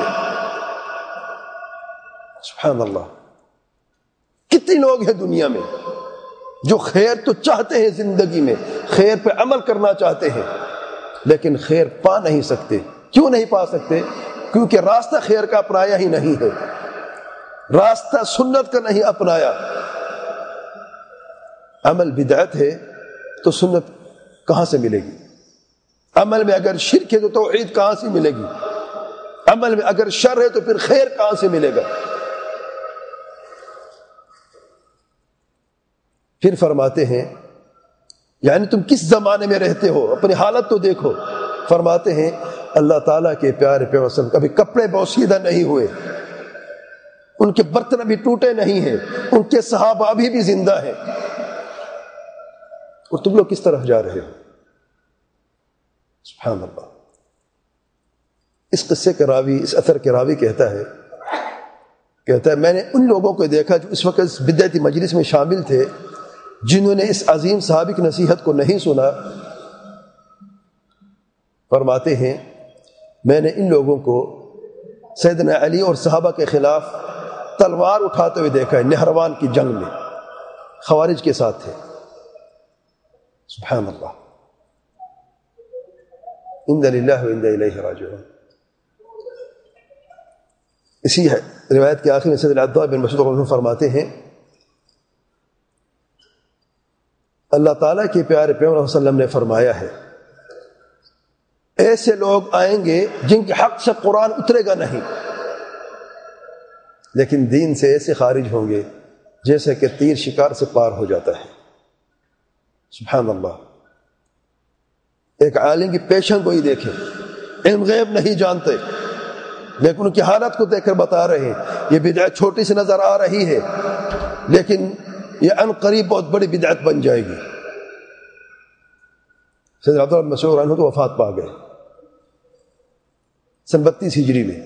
سبحان اللہ۔ کتنے لوگ ہیں دنیا میں جو خیر تو چاہتے ہیں، زندگی میں خیر پہ عمل کرنا چاہتے ہیں لیکن خیر پا نہیں سکتے۔ کیوں نہیں پا سکتے؟ کیونکہ راستہ خیر کا اپنایا ہی نہیں ہے، راستہ سنت کا نہیں اپنایا۔ عمل بدعت ہے تو سنت کہاں سے ملے گی؟ عمل میں اگر شرک ہے تو توحید کہاں سے ملے گی؟ عمل میں اگر شر ہے تو پھر خیر کہاں سے ملے گا؟ پھر فرماتے ہیں یعنی تم کس زمانے میں رہتے ہو، اپنی حالت تو دیکھو۔ فرماتے ہیں اللہ تعالیٰ کے پیارے پیغمبر صلی اللہ علیہ وسلم کبھی کپڑے بوسیدہ نہیں ہوئے، ان کے برتن ابھی ٹوٹے نہیں ہیں، ان کے صحابہ ابھی بھی زندہ ہیں، اور تم لوگ کس طرح جا رہے ہو؟ سبحان اللہ۔ اس قصے کے راوی، اس اثر کے راوی کہتا ہے میں نے ان لوگوں کو دیکھا جو اس وقت اس بدعتی مجلس میں شامل تھے، جنہوں نے اس عظیم صحابی کی نصیحت کو نہیں سنا۔ فرماتے ہیں میں نے ان لوگوں کو سیدنا علی اور صحابہ کے خلاف تلوار اٹھاتے ہوئے دیکھا ہے، نہروان کی جنگ میں خوارج کے ساتھ تھے۔ سبحان اللہ۔ انا للہ و انا الیہ راجعون۔ اسی ہے روایت کے آخر میں سیدنا عبداللہ بن مسعود رضی اللہ عنہ فرماتے ہیں اللہ تعالیٰ کے پیارے پیغمبر صلی اللہ علیہ وسلم نے فرمایا ہے ایسے لوگ آئیں گے جن کے حق سے قرآن اترے گا نہیں، لیکن دین سے ایسے خارج ہوں گے جیسے کہ تیر شکار سے پار ہو جاتا ہے۔ سبحان اللہ۔ ایک عالم کی پیشن گوئی دیکھیں، علم غیب نہیں جانتے لیکن ان کی حالت کو دیکھ کر بتا رہے ہیں یہ بدعت چھوٹی سی نظر آ رہی ہے لیکن یہ ان قریب بہت بڑی بدعت بن جائے گی۔ سیدنا عبداللہ بن مسعود عنہ کو وفات پا گئے سن 32 ہجری میں،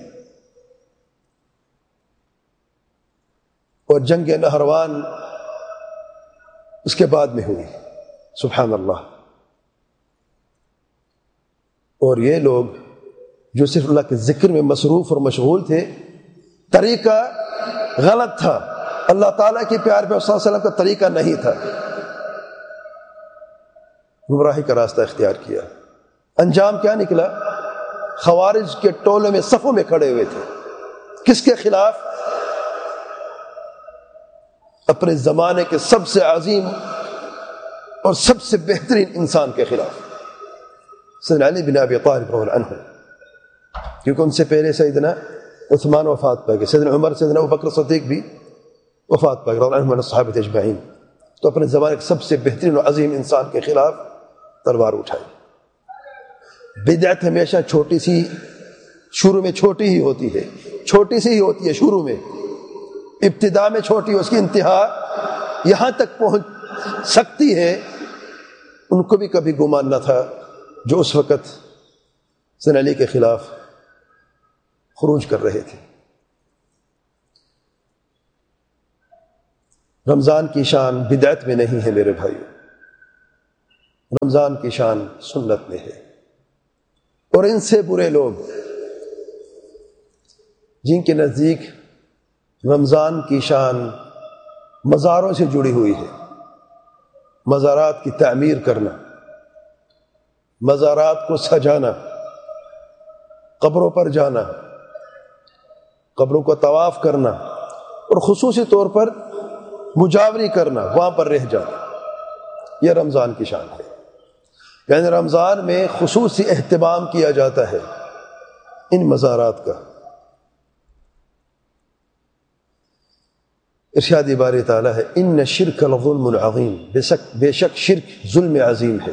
اور جنگ نہروان اس کے بعد میں ہوئی۔ سبحان اللہ۔ اور یہ لوگ جو صرف اللہ کے ذکر میں مصروف اور مشغول تھے، طریقہ غلط تھا، اللہ تعالیٰ کے پیار پہ صلی اللہ علیہ وسلم کا طریقہ نہیں تھا، گمراہی کا راستہ اختیار کیا۔ انجام کیا نکلا؟ خوارج کے ٹولوں میں صفوں میں کھڑے ہوئے تھے۔ کس کے خلاف؟ اپنے زمانے کے سب سے عظیم اور سب سے بہترین انسان کے خلاف، سیدنا علی بن ابی طالب رضی اللہ عنہ، کیونکہ ان سے پہلے سیدنا عثمان وفات پا گئے، سیدنا عمر، سیدنا ابوبکر صدیق بھی وفات پا گئے رضی اللہ عنہم الصحابہ اجمعین۔ تو اپنے زمانے کے سب سے بہترین اور عظیم انسان کے خلاف تلوار اٹھائی۔ بدعت ہمیشہ چھوٹی سی، شروع میں چھوٹی ہی ہوتی ہے، چھوٹی سی ہی ہوتی ہے شروع میں، ابتدا میں چھوٹی، اس کی انتہا یہاں تک پہنچ سکتی ہے۔ ان کو بھی کبھی گمان نہ تھا جو اس وقت سیدنا علی کے خلاف خروج کر رہے تھے۔ رمضان کی شان بدعت میں نہیں ہے میرے بھائیو، رمضان کی شان سنت میں ہے. اور ان سے برے لوگ جن کے نزدیک رمضان کی شان مزاروں سے جڑی ہوئی ہے، مزارات کی تعمیر کرنا، مزارات کو سجانا، قبروں پر جانا، قبروں کو طواف کرنا، اور خصوصی طور پر مجاوری کرنا، وہاں پر رہ جانا، یہ رمضان کی شان ہے. یعنی رمضان میں خصوصی اہتمام کیا جاتا ہے ان مزارات کا. ارشاد باری تعالیٰ ہے ان شرک لظلم عظیم، بے شک شرک ظلم عظیم ہے.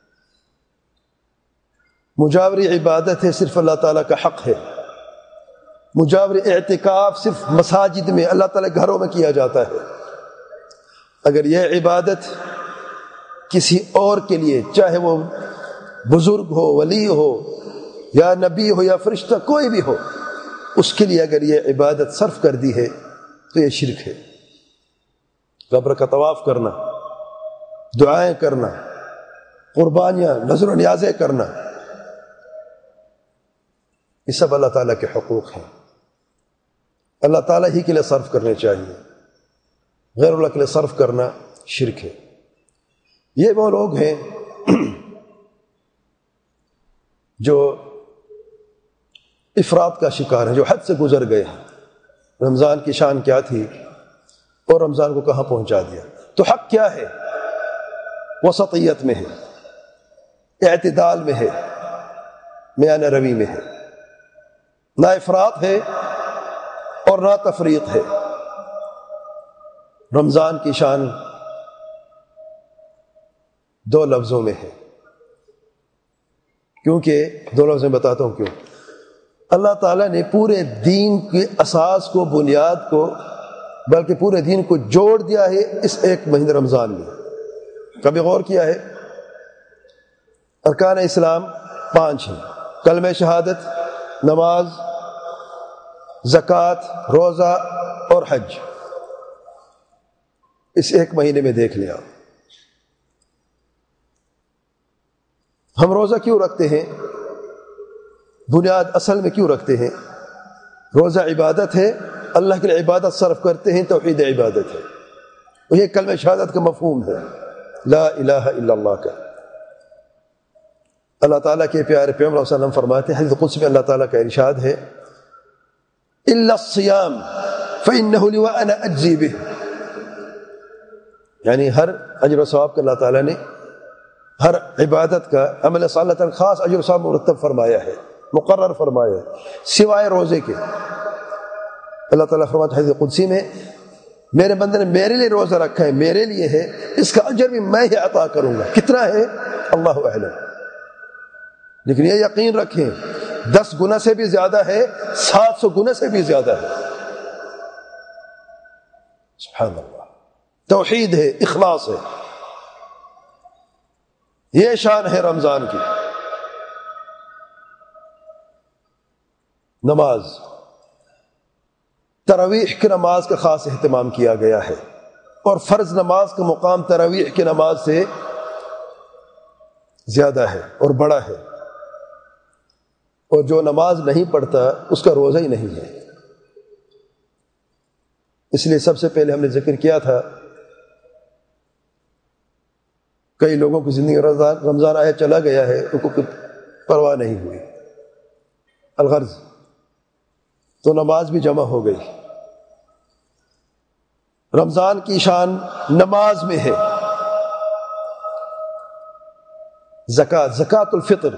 مجاوری عبادت ہے، صرف اللہ تعالیٰ کا حق ہے. مجاوری اعتکاف صرف مساجد میں، اللہ تعالیٰ گھروں میں کیا جاتا ہے. اگر یہ عبادت کسی اور کے لیے، چاہے وہ بزرگ ہو، ولی ہو، یا نبی ہو، یا فرشتہ کوئی بھی ہو، اس کے لیے اگر یہ عبادت صرف کر دی ہے تو یہ شرک ہے. قبر کا طواف کرنا، دعائیں کرنا، قربانیاں، نذر و نیازیں کرنا، یہ سب اللہ تعالیٰ کے حقوق ہیں، اللہ تعالیٰ ہی کے لیے صرف کرنے چاہیے. غیر اللہ کے لیے صرف کرنا شرک ہے. یہ وہ لوگ ہیں جو افراط کا شکار ہیں، جو حد سے گزر گئے ہیں. رمضان کی شان کیا تھی اور رمضان کو کہاں پہنچا دیا. تو حق کیا ہے؟ وسطیت میں ہے، اعتدال میں ہے، میانہ روی میں ہے. نہ افراط ہے اور نہ تفریط ہے. رمضان کی شان دو لفظوں میں ہے. کیونکہ دو لفظ میں بتاتا ہوں کیوں. اللہ تعالیٰ نے پورے دین کے اساس کو، بنیاد کو، بلکہ پورے دین کو جوڑ دیا ہے اس ایک مہینے رمضان میں. کبھی غور کیا ہے؟ ارکان اسلام 5 ہیں: کلمہ شہادت، نماز، زکوٰۃ، روزہ اور حج. اس ایک مہینے میں دیکھ لیا. ہم روزہ کیوں رکھتے ہیں؟ بنیاد اصل میں کیوں رکھتے ہیں؟ روزہ عبادت ہے، اللہ کے لیے عبادت صرف کرتے ہیں، توحید عبادت ہے. یہ کلمہ شہادت کا مفہوم ہے، لا الہ الا اللہ کا. اللہ تعالیٰ کے پیارے پیغمبر صلی اللہ علیہ وسلم فرماتے ہیں، حدیث قدسی میں اللہ تعالیٰ کا ارشاد ہے الا الصیام فانہ لی وانا اجزی بہ. یعنی ہر اجر و ثواب کا اللہ تعالیٰ نے، ہر عبادت کا، عمل صالح کا خاص اجر و ثواب مرتب فرمایا ہے، مقرر فرمایا ہے، سوائے روزے کے. اللہ تعالیٰ فرماتا ہے حدیث قدسی میں، میرے بندے نے میرے لیے روزہ رکھا ہے، میرے لیے ہے، اس کا اجر بھی میں ہی عطا کروں گا. کتنا ہے اللہ اعلم، لیکن یہ یقین رکھیں 10 گنا سے بھی زیادہ ہے، 700 گنا سے بھی زیادہ ہے. سبحان اللہ. توحید ہے، اخلاص ہے. یہ شان ہے رمضان کی. نماز، تراویح کی نماز کا خاص اہتمام کیا گیا ہے، اور فرض نماز کا مقام تراویح کی نماز سے زیادہ ہے اور بڑا ہے. اور جو نماز نہیں پڑھتا اس کا روزہ ہی نہیں ہے. اس لیے سب سے پہلے ہم نے ذکر کیا تھا، کئی لوگوں کی زندگی رمضان آیا چلا گیا ہے، ان کو پرواہ نہیں ہوئی، الغرض تو نماز بھی جمع ہو گئی. رمضان کی شان نماز میں ہے. زکوٰۃ الفطر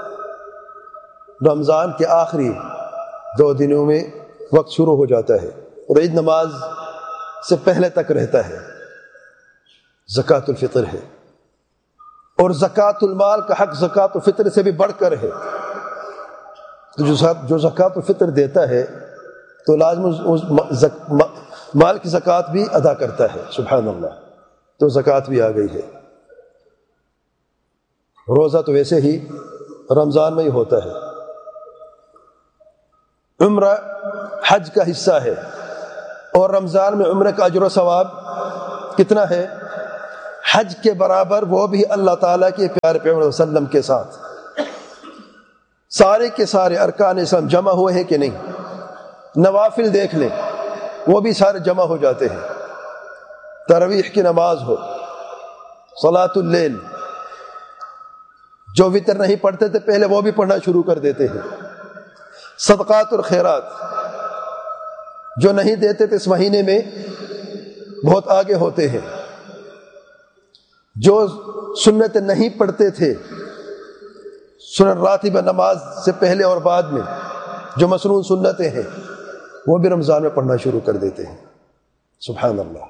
رمضان کے آخری 2 دنوں میں وقت شروع ہو جاتا ہے اور عید نماز سے پہلے تک رہتا ہے. زکوٰۃ الفطر ہے، اور زکوٰۃ المال کا حق زکوٰۃ الفطر سے بھی بڑھ کر ہے. تو جو زکوٰۃ الفطر دیتا ہے تو لازم مال کی زکوٰۃ بھی ادا کرتا ہے. سبحان اللہ. تو زکوٰۃ بھی آ گئی ہے. روزہ تو ویسے ہی رمضان میں ہی ہوتا ہے. عمرہ حج کا حصہ ہے، اور رمضان میں عمرہ کا اجر و ثواب کتنا ہے؟ حج کے برابر، وہ بھی اللہ تعالیٰ کے پیارے پیغمبر وسلم کے ساتھ سارے کے سارے ارکان اسلام جمع ہوئے ہیں کہ نہیں؟ نوافل دیکھ لیں، وہ بھی سارے جمع ہو جاتے ہیں۔ تراویح کی نماز ہو، صلاۃ اللیل، جو وتر نہیں پڑھتے تھے پہلے وہ بھی پڑھنا شروع کر دیتے ہیں۔ صدقات اور خیرات جو نہیں دیتے تھے اس مہینے میں بہت آگے ہوتے ہیں۔ جو سنت نہیں پڑھتے تھے سنن راتبہ نماز سے پہلے اور بعد میں، جو مسنون سنتیں ہیں، وہ بھی رمضان میں پڑھنا شروع کر دیتے ہیں۔ سبحان اللہ۔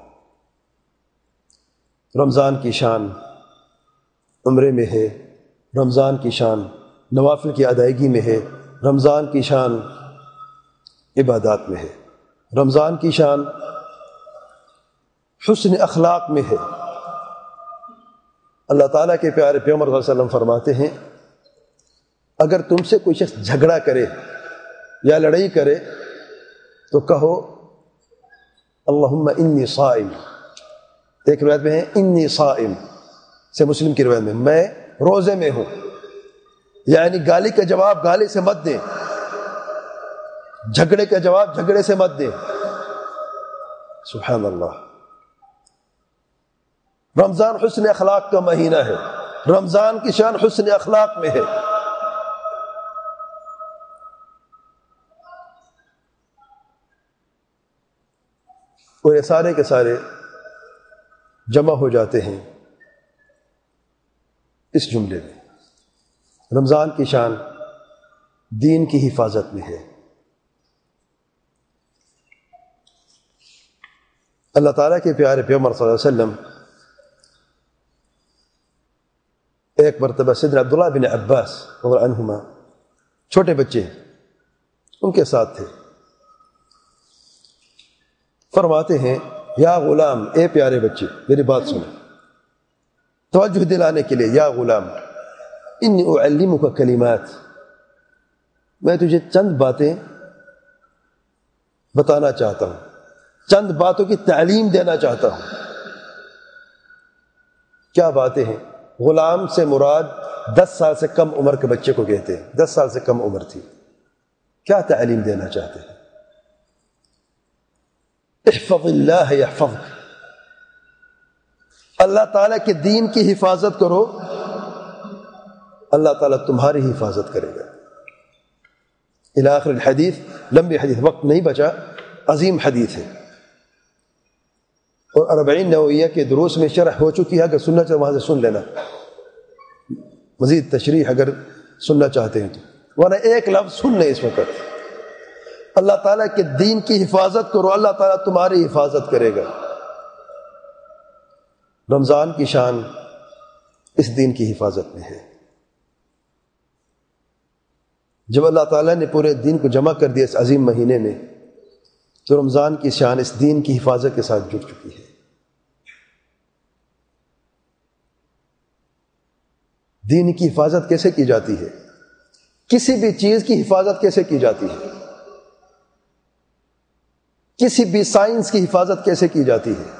رمضان کی شان عمرے میں ہے، رمضان کی شان نوافل کی ادائیگی میں ہے، رمضان کی شان عبادات میں ہے، رمضان کی شان حسن اخلاق میں ہے۔ اللہ تعالیٰ کے پیارے پیغمبر صلی اللہ علیہ وسلم فرماتے ہیں، اگر تم سے کوئی شخص جھگڑا کرے یا لڑائی کرے تو کہو اللہم انی صائم۔ ایک روایت میں ہے انی صائم، سے مسلم کی روایت میں روزے میں ہوں، یعنی گالی کا جواب گالی سے مت دیں، جھگڑے کا جواب جھگڑے سے مت دیں۔ سبحان اللہ۔ رمضان حسن اخلاق کا مہینہ ہے، رمضان کی شان حسن اخلاق میں ہے۔ اور یہ سارے کے سارے جمع ہو جاتے ہیں اس جملے میں، رمضان کی شان دین کی حفاظت میں ہے۔ اللہ تعالیٰ کے پیارے پیغمبر صلی اللہ علیہ وسلم ایک مرتبہ سیدنا عبداللہ بن عباس رضی اللہ عنہما، چھوٹے بچے ان کے ساتھ تھے، فرماتے ہیں یا غلام، اے پیارے بچے میری بات سنو، توجہ دلانے کے لیے، یا غلام انی اعلمک کلمات، میں تجھے چند باتیں بتانا چاہتا ہوں، چند باتوں کی تعلیم دینا چاہتا ہوں۔ کیا باتیں ہیں؟ غلام سے مراد 10 سال سے کم عمر کے بچے کو کہتے ہیں، 10 سال سے کم عمر تھی۔ کیا تعلیم دینا چاہتے ہیں؟ احفظ اللہ یحفظک، اللہ تعالیٰ کے دین کی حفاظت کرو، اللہ تعالیٰ تمہاری حفاظت کرے گا۔ الی آخر الحدیث، لمبی حدیث، وقت نہیں بچا، عظیم حدیث ہے، اور 40 نوویہ کے دروس میں شرح ہو چکی ہے، اگر سننا چاہتے وہاں سے سن لینا، مزید تشریح اگر سننا چاہتے ہیں تو، ورنہ ایک لفظ سن لیں اس وقت۔ اللہ تعالیٰ کے دین کی حفاظت کرو، اللہ تعالیٰ تمہاری حفاظت کرے گا۔ رمضان کی شان اس دین کی حفاظت میں ہے۔ جب اللہ تعالیٰ نے پورے دین کو جمع کر دیا اس عظیم مہینے میں، تو رمضان کی شان اس دین کی حفاظت کے ساتھ جڑ چکی ہے۔ دین کی حفاظت کیسے کی جاتی ہے؟ کسی بھی چیز کی حفاظت کیسے کی جاتی ہے؟ کسی بھی سائنس کی حفاظت کیسے کی جاتی ہے؟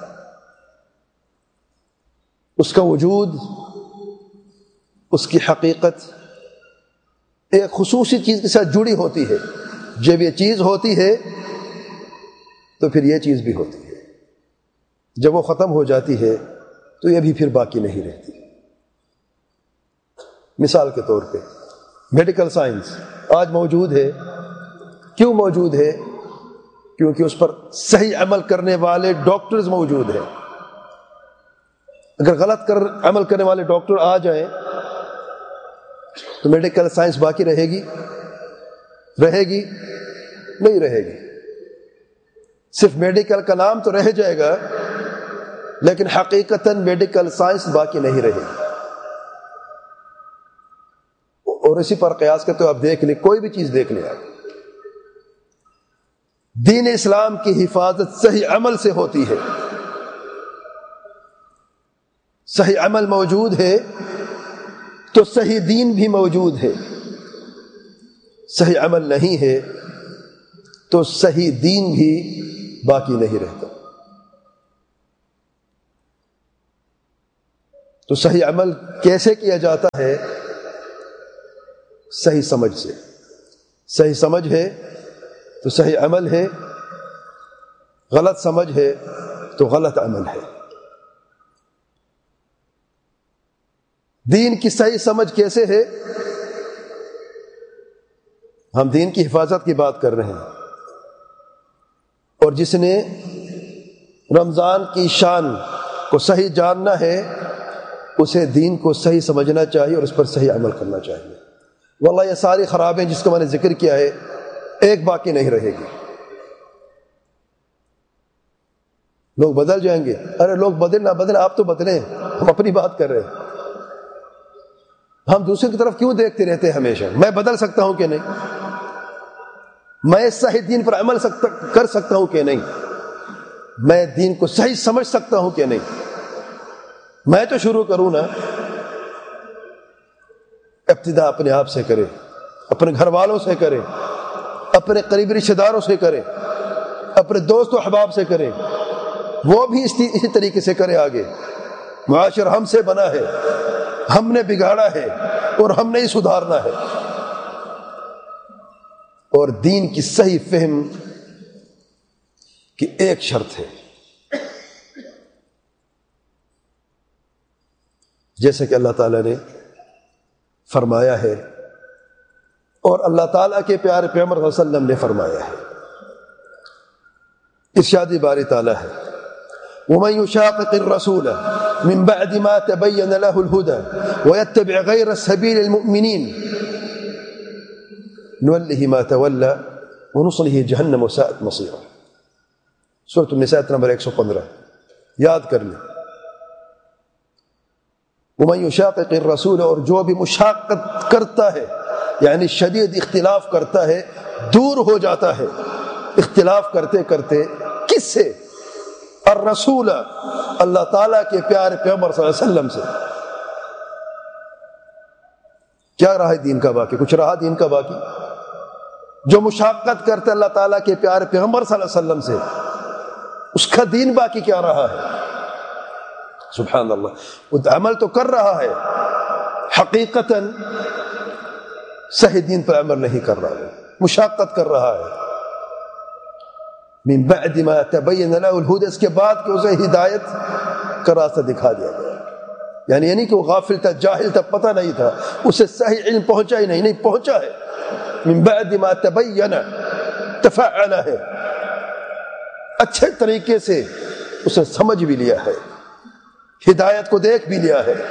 اس کا وجود، اس کی حقیقت ایک خصوصی چیز کے ساتھ جڑی ہوتی ہے۔ جب یہ چیز ہوتی ہے تو پھر یہ چیز بھی ہوتی ہے، جب وہ ختم ہو جاتی ہے تو یہ بھی پھر باقی نہیں رہتی۔ مثال کے طور پہ میڈیکل سائنس آج موجود ہے، کیوں موجود ہے؟ کیونکہ اس پر صحیح عمل کرنے والے ڈاکٹرز موجود ہیں۔ اگر غلط عمل کرنے والے ڈاکٹر آ جائیں تو میڈیکل سائنس باقی رہے گی؟ رہے گی؟ نہیں رہے گی۔ صرف میڈیکل کا نام تو رہ جائے گا، لیکن حقیقتاً میڈیکل سائنس باقی نہیں رہے گی۔ اور اسی پر قیاس کرتے ہو آپ دیکھ لیں، کوئی بھی چیز دیکھ لیں آپ، دین اسلام کی حفاظت صحیح عمل سے ہوتی ہے۔ صحیح عمل موجود ہے تو صحیح دین بھی موجود ہے، صحیح عمل نہیں ہے تو صحیح دین بھی باقی نہیں رہتا۔ تو صحیح عمل کیسے کیا جاتا ہے؟ صحیح سمجھ سے. صحیح سمجھ ہے تو صحیح عمل ہے، غلط سمجھ ہے تو غلط عمل ہے. دین کی صحیح سمجھ کیسے ہے؟ ہم دین کی حفاظت کی بات کر رہے ہیں، اور جس نے رمضان کی شان کو صحیح جاننا ہے اسے دین کو صحیح سمجھنا چاہیے اور اس پر صحیح عمل کرنا چاہیے. واللہ یہ ساری خرابیں جس کو میں نے ذکر کیا ہے ایک باقی نہیں رہے گی. لوگ بدل جائیں گے. ارے لوگ بدل نہ بدلیں، آپ تو بدلیں، ہم اپنی بات کر رہے ہیں. ہم دوسرے کی طرف کیوں دیکھتے رہتے ہیں ہمیشہ؟ میں بدل سکتا ہوں کہ نہیں؟ میں صحیح دین پر عمل کر سکتا ہوں کہ نہیں؟ میں دین کو صحیح سمجھ سکتا ہوں کہ نہیں؟ میں تو شروع کروں نا. ابتدا اپنے آپ سے کرے، اپنے گھر والوں سے کرے، اپنے قریبی رشتہ داروں سے کرے، اپنے دوست و احباب سے کرے. وہ بھی اسی طریقے سے کرے. آگے معاشرہ ہم سے بنا ہے، ہم نے بگاڑا ہے اور ہم نے ہی سدھارنا ہے. اور دین کی صحیح فہم کی ایک شرط ہے، جیسے کہ اللہ تعالیٰ نے فرمایا ہے اور اللہ تعالیٰ کے پیارے پیغمبر صلی اللہ علیہ وسلم نے فرمایا ہے. ارشاد باری تعالیٰ ہے وَمَن يُشَاقِقِ الرَّسُولَ مِن بَعْدِ مَا تَبَيَّنَ لَهُ الْهُدَى وَيَتَّبِعْ غَيْرَ سَبِيلِ الْمُؤْمِنِينَ نُوَلِّهِ مَا تَوَلَّى وَنُصْلِهِ جَهَنَّمَ وَسَاءَتْ مَصِيرًا. سورۃ النساء نمبر 115 یاد کر لیں. وَمَن يُشَاقِقِ الرَّسُولَ، اور جو بھی مشاقت کرتا ہے یعنی شدید اختلاف کرتا ہے، دور ہو جاتا ہے اختلاف کرتے کرتے. کس سے؟ الرسول، اللہ تعالیٰ کے پیارے پیغمبر صلی اللہ علیہ وسلم سے. کیا رہا دین کا باقی؟ کچھ رہا دین کا باقی؟ جو مشاقت کرتا اللہ تعالیٰ کے پیارے پیغمبر صلی اللہ علیہ وسلم سے، اس کا دین باقی کیا رہا ہے؟ سبحان اللہ. وہ عمل تو کر رہا ہے، حقیقتاً صحیح دین پر عمل نہیں کر رہا ہے، مشاقت کر رہا ہے. من بعد ما تبین له الہدی، اس کے بعد کہ اسے ہدایت کا راستہ دکھا دیا گیا. یعنی کہ وہ غافل تھا، جاہل تھا، پتہ نہیں تھا، اسے صحیح علم پہنچا ہی نہیں پہنچا ہے. من بعد ما تبین، تفعل ہے، اچھے طریقے سے اسے سمجھ بھی لیا ہے، ہدایت کو دیکھ بھی لیا ہے.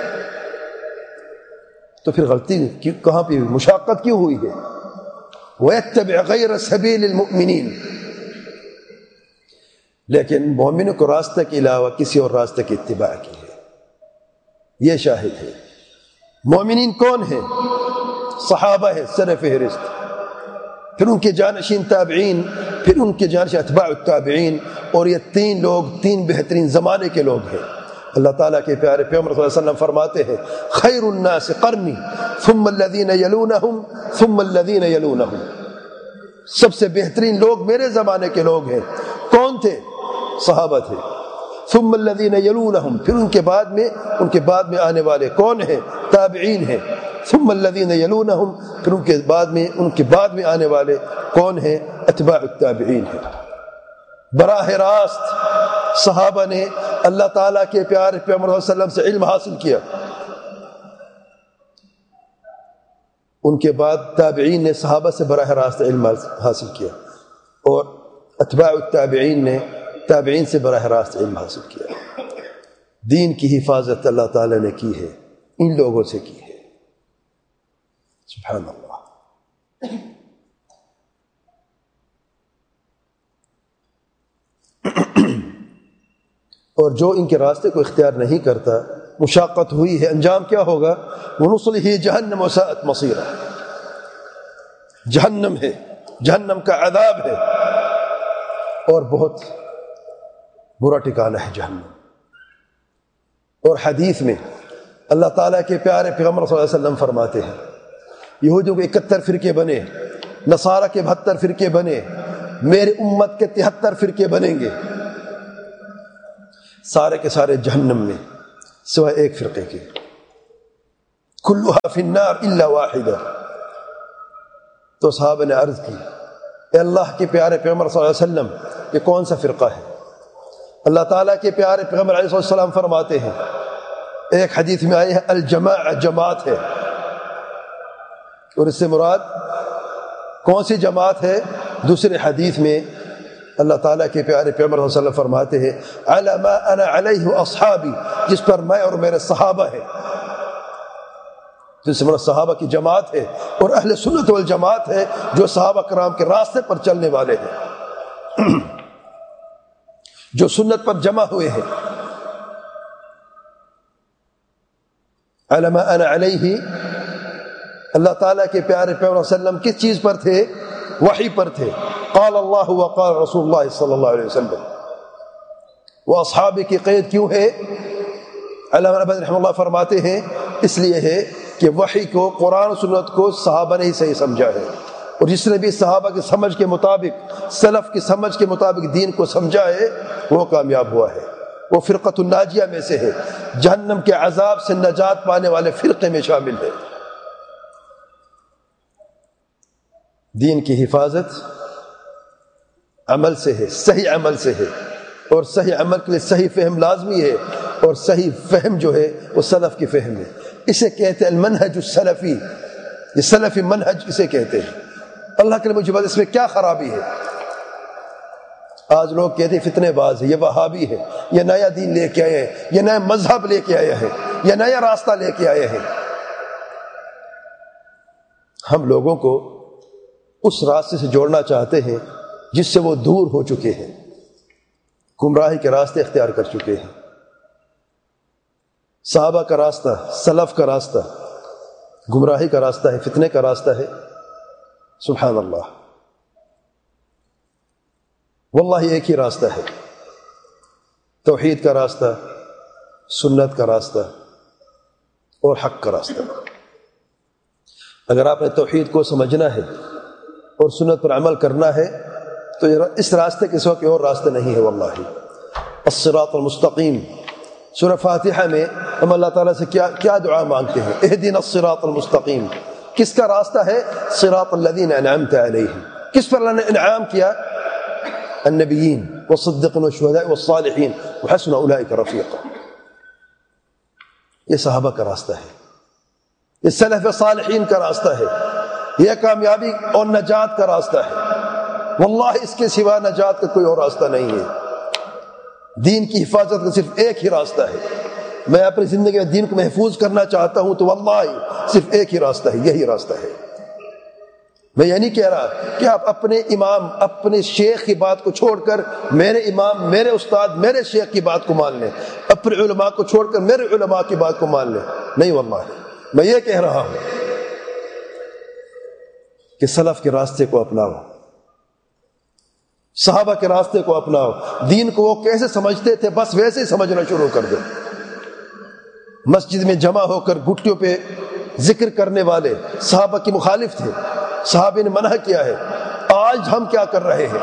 تو پھر غلطی کہاں پہ ہوئی؟ مشاقت کیوں ہوئی ہے؟ وَيَتَّبِعْ غَيْرَ سَبِيلِ الْمُؤْمِنِينَ، لیکن مومنوں کو راستہ کے علاوہ کسی اور راستے کی اتباع کی ہے. یہ شاہد ہے. مومنین کون ہیں؟ صحابہ ہیں سر فہرست، پھر ان کے جانشین تابعین، پھر ان کے جانشین اتباع التابعین، اور یہ تین لوگ تین بہترین زمانے کے لوگ ہیں. اللہ تعالیٰ کے پیارے پیغمبر صلی اللہ علیہ وسلم فرماتے ہیں خیر الناس قرنی ثم الذین یلونہم ثم الذین یلونہم، سب سے بہترین لوگ میرے زمانے کے لوگ ہیں. کون تھے؟ صحابہ تھے. ثم الذین یلونہم، پھر ان کے بعد میں آنے والے کون ہیں؟ تابعین ہیں. ثم الذین یلونہم، پھر ان کے بعد میں آنے والے کون ہیں؟ اتباع التابعین ہیں. براہ راست صحابہ نے اللہ تعالیٰ کے پیارے پیغمبر صلی اللہ علیہ وسلم سے علم حاصل کیا، ان کے بعد تابعین نے صحابہ سے براہ راست علم حاصل کیا، اور اتباع التابعین نے تابعین سے براہ راست علم حاصل کیا. دین کی حفاظت اللہ تعالیٰ نے کی ہے، ان لوگوں سے کی ہے. سبحان اللہ. اور جو ان کے راستے کو اختیار نہیں کرتا، مشاقت ہوئی ہے، انجام کیا ہوگا؟ وَنُصْلِهِ جَهَنَّمَ وَسَاءَتْ مَصِيرًا، جہنم ہے، جہنم کا عذاب ہے، اور بہت برا ٹھکانہ ہے جہنم. اور حدیث میں اللہ تعالیٰ کے پیارے پیغمبر صلی اللہ علیہ وسلم فرماتے ہیں یہودیوں کے 71 فرقے بنے، نصارہ کے 72 فرقے بنے، میرے امت کے 73 فرقے بنیں گے، سارے کے سارے جہنم میں، سوائے ایک فرقے کے، کلھا فی النار الا واحدہ۔ تو صحابہ نے عرض کی اے اللہ کے پیارے پیغمبر صلی اللہ علیہ وسلم، یہ کون سا فرقہ ہے؟ اللہ تعالیٰ کے پیارے پیغمبر علیہ السلام فرماتے ہیں، ایک حدیث میں آئی ہے الجماع، جماعت ہے، اور اس سے مراد کون سی جماعت ہے؟ دوسرے حدیث میں اللہ تعالیٰ کے پیارے پیغمبر صلی اللہ علیہ وسلم فرماتے ہیں علی ما انا علیہ اصحابی، جس پر میں اور میرے صحابہ ہیں، جس سے مراد صحابہ کی جماعت ہے، اور اہل سنت والجماعت ہے جو صحابہ کرام کے راستے پر چلنے والے ہیں، جو سنت پر جمع ہوئے ہیں۔ علی ما انا علیہ، اللہ تعالیٰ کے پیارے پیغمبر صلی اللہ علیہ وسلم کس چیز پر تھے؟ وحی پر تھے۔ قال اللہ وقال رسول اللہ صلی اللہ علیہ وسلم۔ وہ اصحابی کی قید کیوں ہے؟ علامہ ابن رحمہ اللہ فرماتے ہیں اس لیے ہے کہ وحی کو، قرآن و سنت کو صحابہ نے ہی صحیح سمجھا ہے، اور جس نے بھی صحابہ کی سمجھ کے مطابق، سلف کی سمجھ کے مطابق دین کو سمجھا ہے وہ کامیاب ہوا ہے، وہ فرقۃ الناجیہ میں سے ہے، جہنم کے عذاب سے نجات پانے والے فرقے میں شامل ہے۔ دین کی حفاظت عمل سے ہے، صحیح عمل سے ہے، اور صحیح عمل کے لیے صحیح فہم لازمی ہے، اور صحیح فہم جو ہے وہ سلف کی فہم ہے۔ اسے کہتے ہیں المنہج السلفی، یہ سلفی منہج اسے کہتے ہیں۔ اللہ کے مجھے بات، اس میں کیا خرابی ہے؟ آج لوگ کہتے ہیں فتنے باز ہے، یہ وہابی ہے، یہ نیا دین لے کے آئے ہیں، یہ نیا مذہب لے کے آئے ہیں، یہ نیا راستہ لے کے آئے ہیں۔ ہم لوگوں کو اس راستے سے جوڑنا چاہتے ہیں جس سے وہ دور ہو چکے ہیں، گمراہی کے راستے اختیار کر چکے ہیں۔ صحابہ کا راستہ، سلف کا راستہ گمراہی کا راستہ ہے، فتنے کا راستہ ہے۔ سبحان اللہ، واللہ ایک ہی راستہ ہے، توحید کا راستہ، سنت کا راستہ اور حق کا راستہ۔ اگر آپ نے توحید کو سمجھنا ہے اور سنت پر عمل کرنا ہے تو اس راستے کے سوا کوئی اور راستہ نہیں ہے۔ واللہ الصراط المستقیم، سورہ فاتحہ میں ہم اللہ تعالیٰ سے کیا دعا مانگتے ہیں؟ اہدنا الصراط المستقیم۔ کس کا راستہ ہے؟ صراط الذین انعمت علیہم۔ کس پر اللہ نے انعام کیا؟ النبیین والصدیقین والشہداء والصالحین وحسن اولئک رفیقا۔ یہ صحابہ کا راستہ ہے، یہ سلف صالحین کا راستہ ہے، یہ کامیابی اور نجات کا راستہ ہے۔ واللہ اس کے سوا نجات کا کوئی اور راستہ نہیں ہے۔ دین کی حفاظت کا صرف ایک ہی راستہ ہے۔ میں اپنی زندگی میں دین کو محفوظ کرنا چاہتا ہوں تو واللہ صرف ایک ہی راستہ ہے، یہی راستہ ہے۔ میں یہ نہیں کہہ رہا کہ آپ اپنے امام، اپنے شیخ کی بات کو چھوڑ کر میرے امام، میرے استاد، میرے شیخ کی بات کو مان لیں، اپنے علماء کو چھوڑ کر میرے علماء کی بات کو مان لیں، نہیں واللہ۔ میں یہ کہہ رہا ہوں کہ سلف کے راستے کو اپناؤ، صحابہ کے راستے کو اپناؤ۔ دین کو وہ کیسے سمجھتے تھے بس ویسے ہی سمجھنا شروع کر دو۔ مسجد میں جمع ہو کر گھٹیوں پہ ذکر کرنے والے صحابہ کی مخالف تھے، صحابہ نے منع کیا ہے۔ آج ہم کیا کر رہے ہیں؟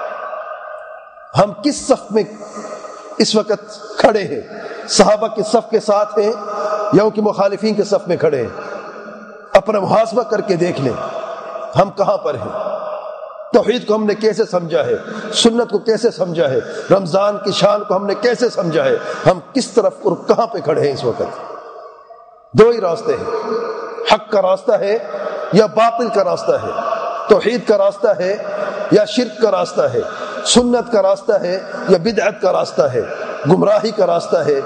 ہم کس صف میں اس وقت کھڑے ہیں؟ صحابہ کے صف کے ساتھ ہیں یا ان کے مخالفین کے صف میں کھڑے ہیں؟ اپنا محاسبہ کر کے دیکھ لیں ہم کہاں پر ہیں۔ توحید کو ہم نے کیسے سمجھا ہے، سنت کو کیسے سمجھا ہے، رمضان کی شان کو ہم نے کیسے سمجھا ہے، ہم کس طرف اور کہاں پہ کھڑے ہیں اس وقت؟ دو ہی راستے ہیں، حق کا راستہ ہے یا باطل کا راستہ ہے، توحید کا راستہ ہے یا شرک کا راستہ ہے، سنت کا راستہ ہے یا بدعت کا راستہ ہے، گمراہی کا راستہ ہے،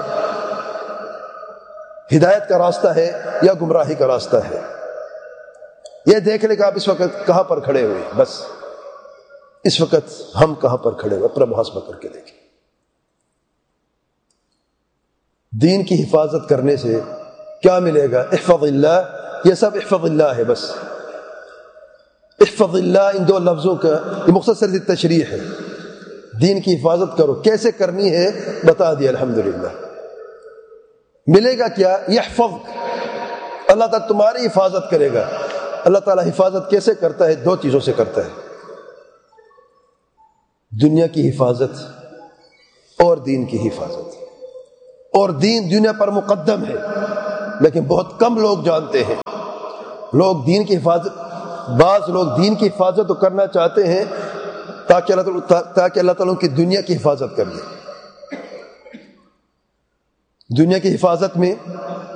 ہدایت کا راستہ ہے یا گمراہی کا راستہ ہے۔ یہ دیکھ لیں کہ آپ اس وقت کہاں پر کھڑے ہوئے، بس اس وقت ہم کہاں پر کھڑے ہوئے، اپنا محاسبہ کر کے دیکھیں۔ دین کی حفاظت کرنے سے کیا ملے گا؟ احفظ اللہ، یہ سب احفظ اللہ ہے، بس احفظ اللہ، ان دو لفظوں کا یہ مختصر سی تشریح ہے۔ دین کی حفاظت کرو، کیسے کرنی ہے بتا دیا الحمدللہ۔ ملے گا کیا؟ یحفظ، اللہ تعالیٰ تمہاری حفاظت کرے گا۔ اللہ تعالیٰ حفاظت کیسے کرتا ہے؟ دو چیزوں سے کرتا ہے، دنیا کی حفاظت اور دین کی حفاظت۔ اور دین دنیا پر مقدم ہے، لیکن بہت کم لوگ جانتے ہیں۔ لوگ دین کی حفاظت، بعض لوگ دین کی حفاظت تو کرنا چاہتے ہیں تاکہ اللہ تعالیٰ کی دنیا کی حفاظت کر لے۔ دنیا کی حفاظت میں